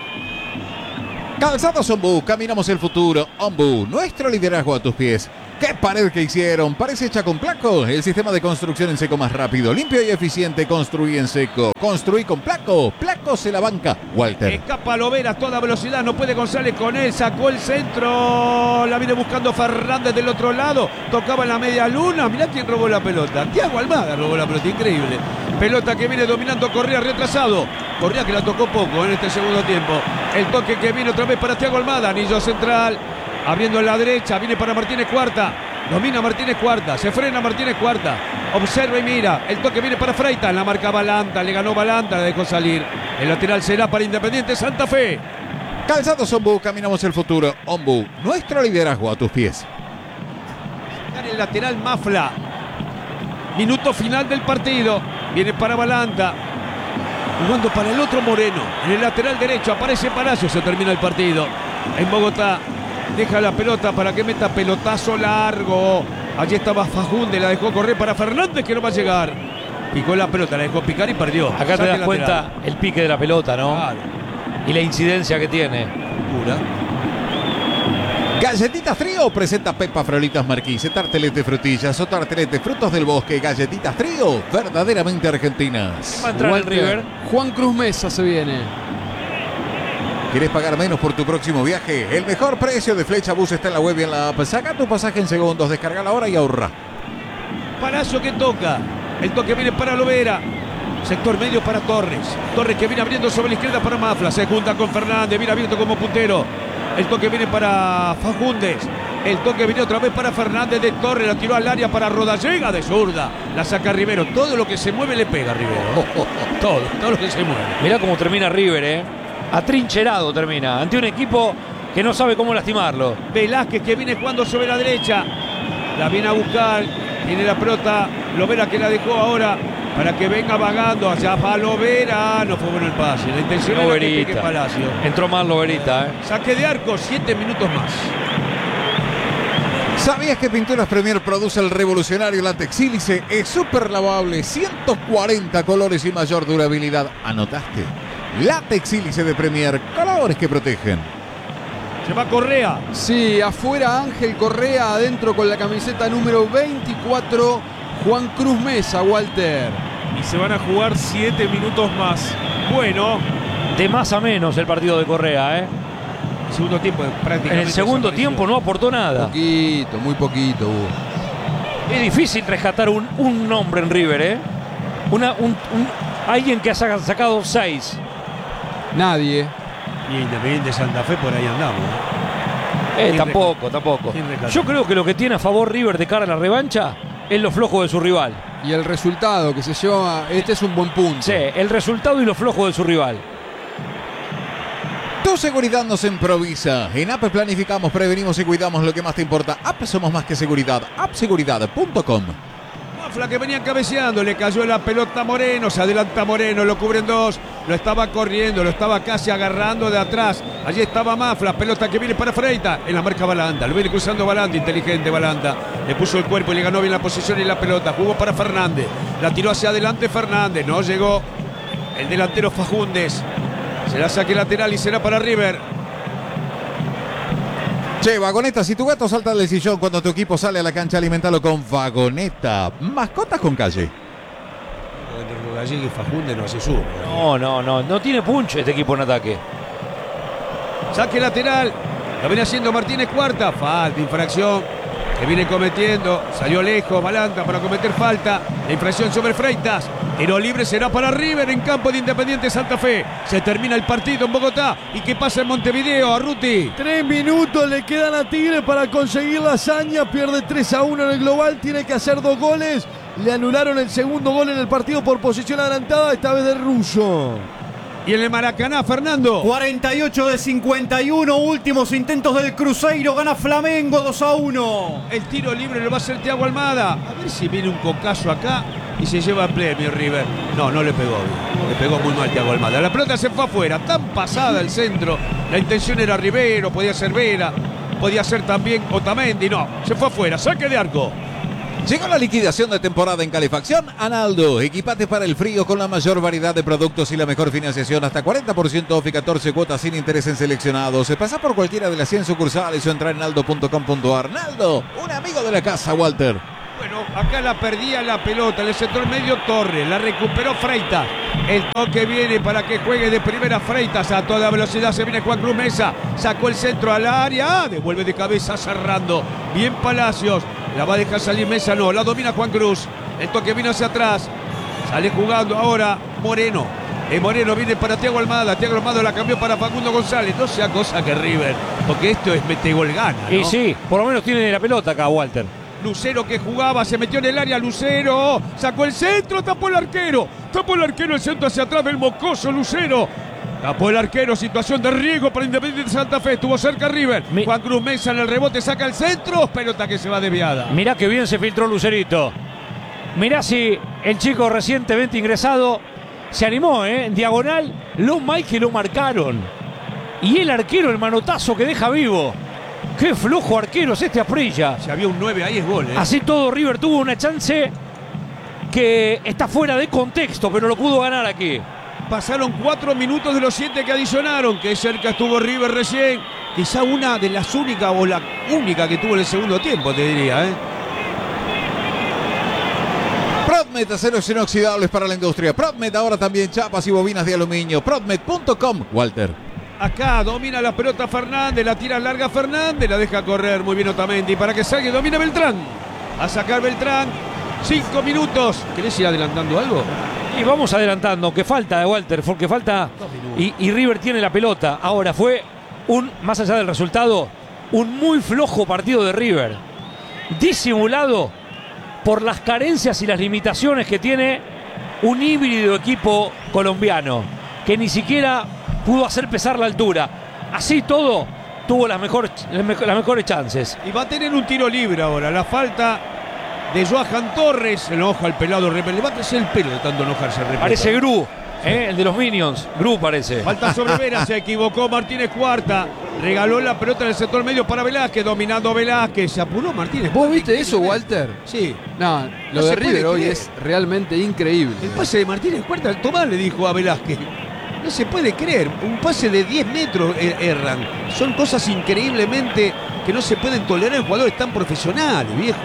D: Calzados Ombú, caminamos el futuro. Ombú, nuestro liderazgo a tus pies. ¡Qué pared que hicieron! Parece hecha con Placo, el sistema de construcción en seco más rápido, limpio y eficiente. Construí en seco. Construí con Placo. Placo se la banca. Walter.
A: Escapa Lovera a toda velocidad, no puede González con él, sacó el centro, la viene buscando Fernández del otro lado, tocaba en la media luna, mirá quién robó la pelota, Thiago Almada robó la pelota, increíble. Pelota que viene dominando Correa retrasado, Correa que la tocó poco en este segundo tiempo. El toque que viene otra vez para Thiago Almada, anillo central, abriendo en la derecha, viene para Martínez Cuarta. Domina Martínez Cuarta, se frena Martínez Cuarta, observa y mira, el toque viene para Freitas, la marca Balanta, le ganó Balanta, la dejó salir. El lateral será para Independiente Santa Fe.
D: Calzados Ombú, caminamos el futuro. Ombú, nuestro liderazgo a tus pies.
A: El lateral Mafla. Minuto final del partido. Viene para Balanta. Jugando para el otro Moreno. En el lateral derecho aparece Palacio. Se termina el partido. En Bogotá. Deja la pelota para que meta pelotazo largo. Allí estaba Fagundes. La dejó correr para Fernández que no va a llegar. Picó la pelota, la dejó picar y perdió.
C: Acá te
A: Saque
C: das
A: lateral.
C: cuenta el pique de la pelota, ¿no?
A: Claro.
C: Y la incidencia que tiene.
A: Pura.
D: Galletitas Trío presenta Pepa Frolitas Marquise, tartelete frutillas o tartelete frutos del bosque. Galletitas Trío, verdaderamente argentinas.
C: Va a entrar el
B: Walter,
C: River.
B: Juan Cruz Mesa se viene.
D: ¿Quieres pagar menos por tu próximo viaje? El mejor precio de Flecha Bus está en la web y en la app. Saca tu pasaje en segundos, descarga ahora y ahorra.
A: Palacio que toca. El toque viene para Lovera. Sector medio para Torres. Torres que viene abriendo sobre la izquierda para Mafla. Se junta con Fernández. Viene abierto como puntero. El toque viene para Fagundes. El toque viene otra vez para Fernández de Torres. La tiró al área para Rodallega de zurda. La saca Rivero. Todo lo que se mueve le pega a Rivero. Todo, todo lo que se mueve.
C: Mirá cómo termina River, ¿eh? Atrincherado termina. Ante un equipo que no sabe cómo lastimarlo.
A: Velázquez que viene jugando sobre la derecha. La viene a buscar. Tiene la pelota. Lovera que la dejó ahora para que venga vagando hacia Lovera. No fue bueno el pase. La intención era que pique Palacio.
C: Entró mal Loverita, ¿eh?
A: Saque de arco, siete minutos más.
D: ¿Sabías que Pinturas Premier produce el revolucionario látex sílice? Es súper lavable, ciento cuarenta colores y mayor durabilidad. ¿Anotaste? Látex sílice de Premier, colores que protegen.
A: Se va Correa.
B: Sí, afuera Ángel Correa, adentro con la camiseta número veinticuatro, Juan Cruz Mesa, Walter.
G: Y se van a jugar siete minutos más.
A: Bueno,
C: De más a menos el partido de Correa, ¿eh?
A: segundo tiempo prácticamente.
C: En el segundo
A: desapareció.
C: tiempo no aportó nada.
B: Poquito, muy poquito hubo.
C: Es difícil rescatar un, un nombre en River, ¿eh? Una, un, un- alguien que ha saca- sacado seis.
B: Nadie.
A: Y Independiente Santa Fe por ahí andamos.
C: Eh,
A: ¿Quién
C: tampoco, tampoco.
A: quién rescata?
C: Yo creo que lo que tiene a favor River de cara a la revancha es lo flojo de su rival.
B: Y el resultado que se lleva, este es un buen punto.
C: Sí, el resultado y lo flojo de su rival.
D: Tu seguridad nos improvisa. En App planificamos, prevenimos y cuidamos lo que más te importa. App somos más que seguridad. app seguridad punto com.
A: Mafla que venía cabeceando, le cayó la pelota a Moreno, se adelanta Moreno, lo cubren dos, lo estaba corriendo, lo estaba casi agarrando de atrás. Allí estaba Mafla, pelota que viene para Freitas, en la marca Balanta, lo viene cruzando Balanta, inteligente Balanta, le puso el cuerpo y le ganó bien la posición y la pelota, jugó para Fernández, la tiró hacia adelante Fernández, no llegó el delantero Fagundes, se la saque lateral y será para River.
D: Che, Vagoneta, si tu gato salta del sillón cuando tu equipo sale a la cancha, alimentalo con Vagoneta. Mascotas con calle.
A: Allí Fagundes no se sube.
C: No, no, no. No tiene punch este equipo en ataque.
A: Saque lateral. Lo viene haciendo Martínez Cuarta. Falta, infracción que viene cometiendo. Salió lejos Balanta para cometer falta. La infracción sobre Freitas. Tiro libre será para River en campo de Independiente Santa Fe. Se termina el partido en Bogotá. ¿Y qué pasa en Montevideo, Arruti?
F: Tres minutos le quedan a Tigre para conseguir la hazaña. Pierde tres a uno en el global. Tiene que hacer dos goles. Le anularon el segundo gol en el partido por posición adelantada, esta vez de Russo.
A: Y en el Maracaná, Fernando.
E: cuarenta y ocho de cincuenta y uno, últimos intentos del Cruzeiro, gana Flamengo dos a uno.
A: El tiro libre lo va a hacer Thiago Almada. A ver si viene un cocazo acá. y se lleva el premio River. No, no le pegó bien. Le pegó muy mal Thiago Almada. La pelota se fue afuera, tan pasada el centro. La intención era Rivero, podía ser Vera, podía ser también Otamendi. No, se fue afuera. Saque de arco.
D: Llegó la liquidación de temporada en calefacción Analdo. Equipate para el frío con la mayor variedad de productos y la mejor financiación. Hasta cuarenta por ciento off y catorce cuotas sin interés en seleccionados. Se pasa por cualquiera de las cien sucursales o entra en aldo punto com punto ar. Naldo, un amigo de la casa, Walter.
A: Bueno, acá la perdía la pelota. En el sector medio Torres. La recuperó Freitas. El toque viene para que juegue de primera Freitas. A toda velocidad se viene Juan Cruz Mesa. Sacó el centro al área. Devuelve de cabeza cerrando. Bien Palacios. La va a dejar salir Mesa, no, la domina Juan Cruz. El toque vino hacia atrás. Sale jugando ahora Moreno. El Moreno viene para Thiago Almada. Thiago Almada la cambió para Facundo González. No sea cosa que River, porque esto es mete gol gana, ¿no?
C: Y sí, por lo menos tiene la pelota acá, Walter.
A: Lucero que jugaba, se metió en el área Lucero. Sacó el centro, tapó el arquero. Tapó el arquero, el centro hacia atrás del mocoso Lucero. Tapó el arquero, situación de riesgo para Independiente Santa Fe. Estuvo cerca River. Mi... Juan Cruz Mesa en el rebote, saca el centro. Pelota que se va desviada.
C: Mirá que bien se filtró Lucerito. Mirá si el chico recientemente ingresado se animó, ¿eh? En diagonal, los Mike que lo marcaron. Y el arquero, el manotazo que deja vivo. Qué flojo arquero es este Asprilla.
A: Si había un nueve ahí es gol, ¿eh?
C: Así todo River tuvo una chance que está fuera de contexto, pero lo pudo ganar aquí.
A: Pasaron cuatro minutos de los siete que adicionaron. Que cerca estuvo River recién. Quizá una de las únicas o la única que tuvo en el segundo tiempo, te diría, ¿eh?
D: Prodmet, aceros inoxidables para la industria. Prodmet, ahora también chapas y bobinas de aluminio. Prodmet punto com, Walter.
A: Acá domina la pelota Fernández. La tira larga Fernández. La deja correr muy bien Otamendi. Para que salga, domina Beltrán. A sacar Beltrán. Cinco minutos. ¿Querés ir adelantando algo?
C: Y vamos adelantando, que falta, Walter, porque falta y, y River tiene la pelota. Ahora fue un, más allá del resultado, un muy flojo partido de River. Disimulado por las carencias y las limitaciones que tiene un híbrido equipo colombiano, que ni siquiera pudo hacer pesar la altura. Así todo, tuvo las mejores, las mejores chances.
A: Y va a tener un tiro libre ahora. La falta de Johan Torres. Se enoja el pelado Repel. Le va a crecer el pelo de tanto enojarse Repel.
C: Parece Gru, ¿eh? El de los Minions. Gru parece.
A: Falta sobre Vera. Se equivocó Martínez Cuarta. Regaló la pelota en el sector medio para Velázquez. Dominando Velázquez. Se apuró Martínez.
B: ¿Vos viste eso, Walter?
A: Sí.
B: No, lo
A: No
B: de
A: se
B: River
A: puede
B: hoy
A: creer.
B: es realmente increíble.
A: El pase de Martínez Cuarta. Tomás le dijo a Velázquez. No se puede creer. Un pase de diez metros er- erran. Son cosas increíblemente que no se pueden tolerar en jugadores tan profesionales, viejo.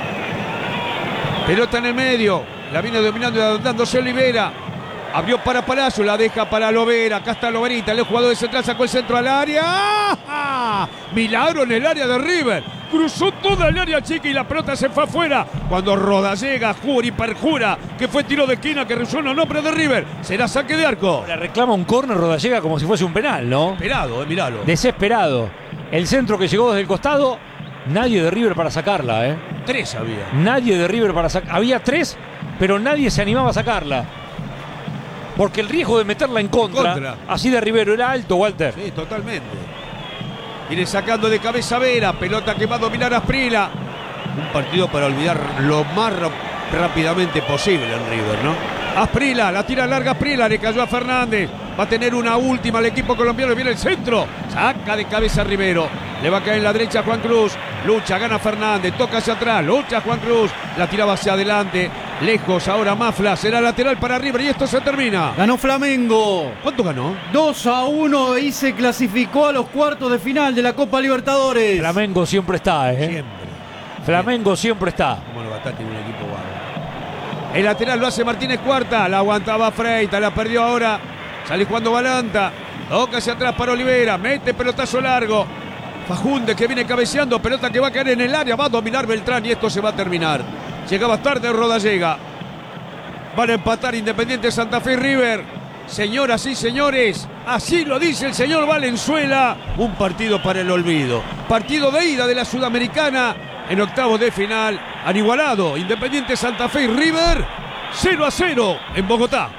A: Pelota en el medio. La viene dominando y dándose Olivera. Abrió para Palacio, la deja para Lovera. Acá está Loverita, el jugador de central sacó el centro al área. ¡Ah! Milagro en el área de River. Cruzó toda el área chica y la pelota se fue afuera. Cuando Rodallega jura y perjura que fue tiro de esquina que resuena el nombre de River. Será saque de arco.
C: Le reclama un córner Rodallega como si fuese un penal, ¿no?
A: Esperado, eh, miralo.
C: Desesperado. El centro que llegó desde el costado, nadie de River para sacarla, ¿eh?
A: Tres había.
C: Nadie de River para sacar. Había tres, pero nadie se animaba a sacarla. Porque el riesgo de meterla en contra,
A: Contra.
C: así de Rivero, era alto, Walter.
A: Sí, totalmente. Viene sacando de cabeza Vera. Pelota que va a dominar Asprilla. Un partido para olvidar lo más ra- rápidamente posible en River, ¿no? Asprilla, la tira larga Asprilla, le cayó a Fernández. Va a tener una última el equipo colombiano. Viene el centro. Saca de cabeza Rivero. Le va a caer en la derecha Juan Cruz. Lucha, gana Fernández. Toca hacia atrás. Lucha Juan Cruz. La tiraba hacia adelante. Lejos ahora Mafla. Será lateral para River y esto se termina.
E: Ganó Flamengo.
A: ¿Cuánto ganó?
E: dos a uno y se clasificó a los cuartos de final de la Copa Libertadores.
C: Flamengo siempre está, ¿eh?
A: Siempre.
C: Flamengo siempre está.
A: Como lo Batá tiene un equipo bárbaro. El lateral lo hace Martínez Cuarta. La aguantaba Freitas. La perdió ahora. Sale jugando Balanta. Toca hacia atrás para Olivera. Mete pelotazo largo. Fajunde que viene cabeceando. Pelota que va a caer en el área. Va a dominar Beltrán y esto se va a terminar. Llegaba tarde Rodallega. Van a empatar Independiente Santa Fe y River. Señoras y señores, así lo dice el señor Valenzuela. Un partido para el olvido. Partido de ida de la Sudamericana en octavos de final. Han igualado Independiente Santa Fe y River. cero a cero en Bogotá.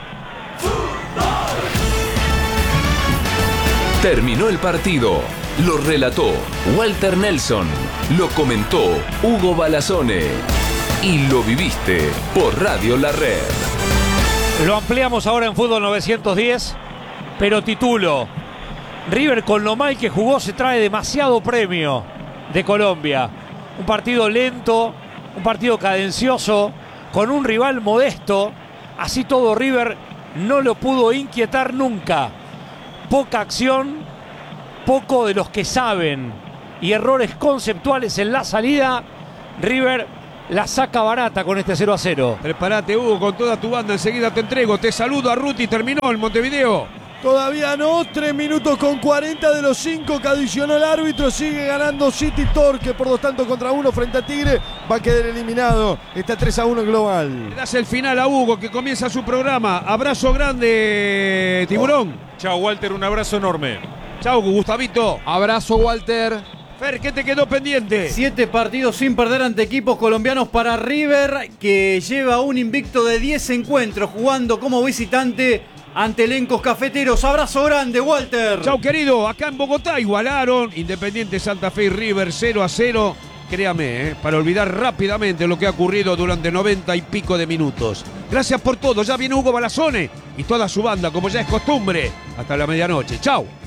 H: Terminó el partido. Lo relató Walter Nelson. Lo comentó Hugo Balazone. y lo viviste por Radio La Red.
C: Lo ampliamos ahora en Fútbol novecientos diez, pero titulo: River, con lo mal que jugó, se trae demasiado premio de Colombia. Un partido lento, un partido cadencioso, con un rival modesto. Así todo, River no lo pudo inquietar nunca. Poca acción, poco de los que saben y errores conceptuales en la salida. River la saca barata con este cero a cero.
A: Prepárate, Hugo, con toda tu banda. Enseguida te entrego. Te saludo a Ruti. Terminó el Montevideo.
F: Todavía no, tres minutos con cuarenta de los cinco que adicionó el árbitro. Sigue ganando City Torque por dos tantos contra uno frente a Tigre. Va a quedar eliminado. Está tres a uno global.
A: Le das el final a Hugo, que comienza su programa. Abrazo grande, Tiburón.
G: Chao, Walter, un abrazo enorme.
A: Chao, Gustavito.
B: Abrazo, Walter.
A: Fer, ¿qué te quedó pendiente?
E: Siete partidos sin perder ante equipos colombianos para River, que lleva un invicto de diez encuentros jugando como visitante ante elencos cafeteros. Abrazo grande, Walter.
A: Chau, querido. Acá en Bogotá igualaron Independiente Santa Fe y River cero a cero. Créame, ¿eh? Para olvidar rápidamente lo que ha ocurrido durante noventa y pico de minutos. Gracias por todo. Ya viene Hugo Balazone y toda su banda, como ya es costumbre. Hasta la medianoche. Chau.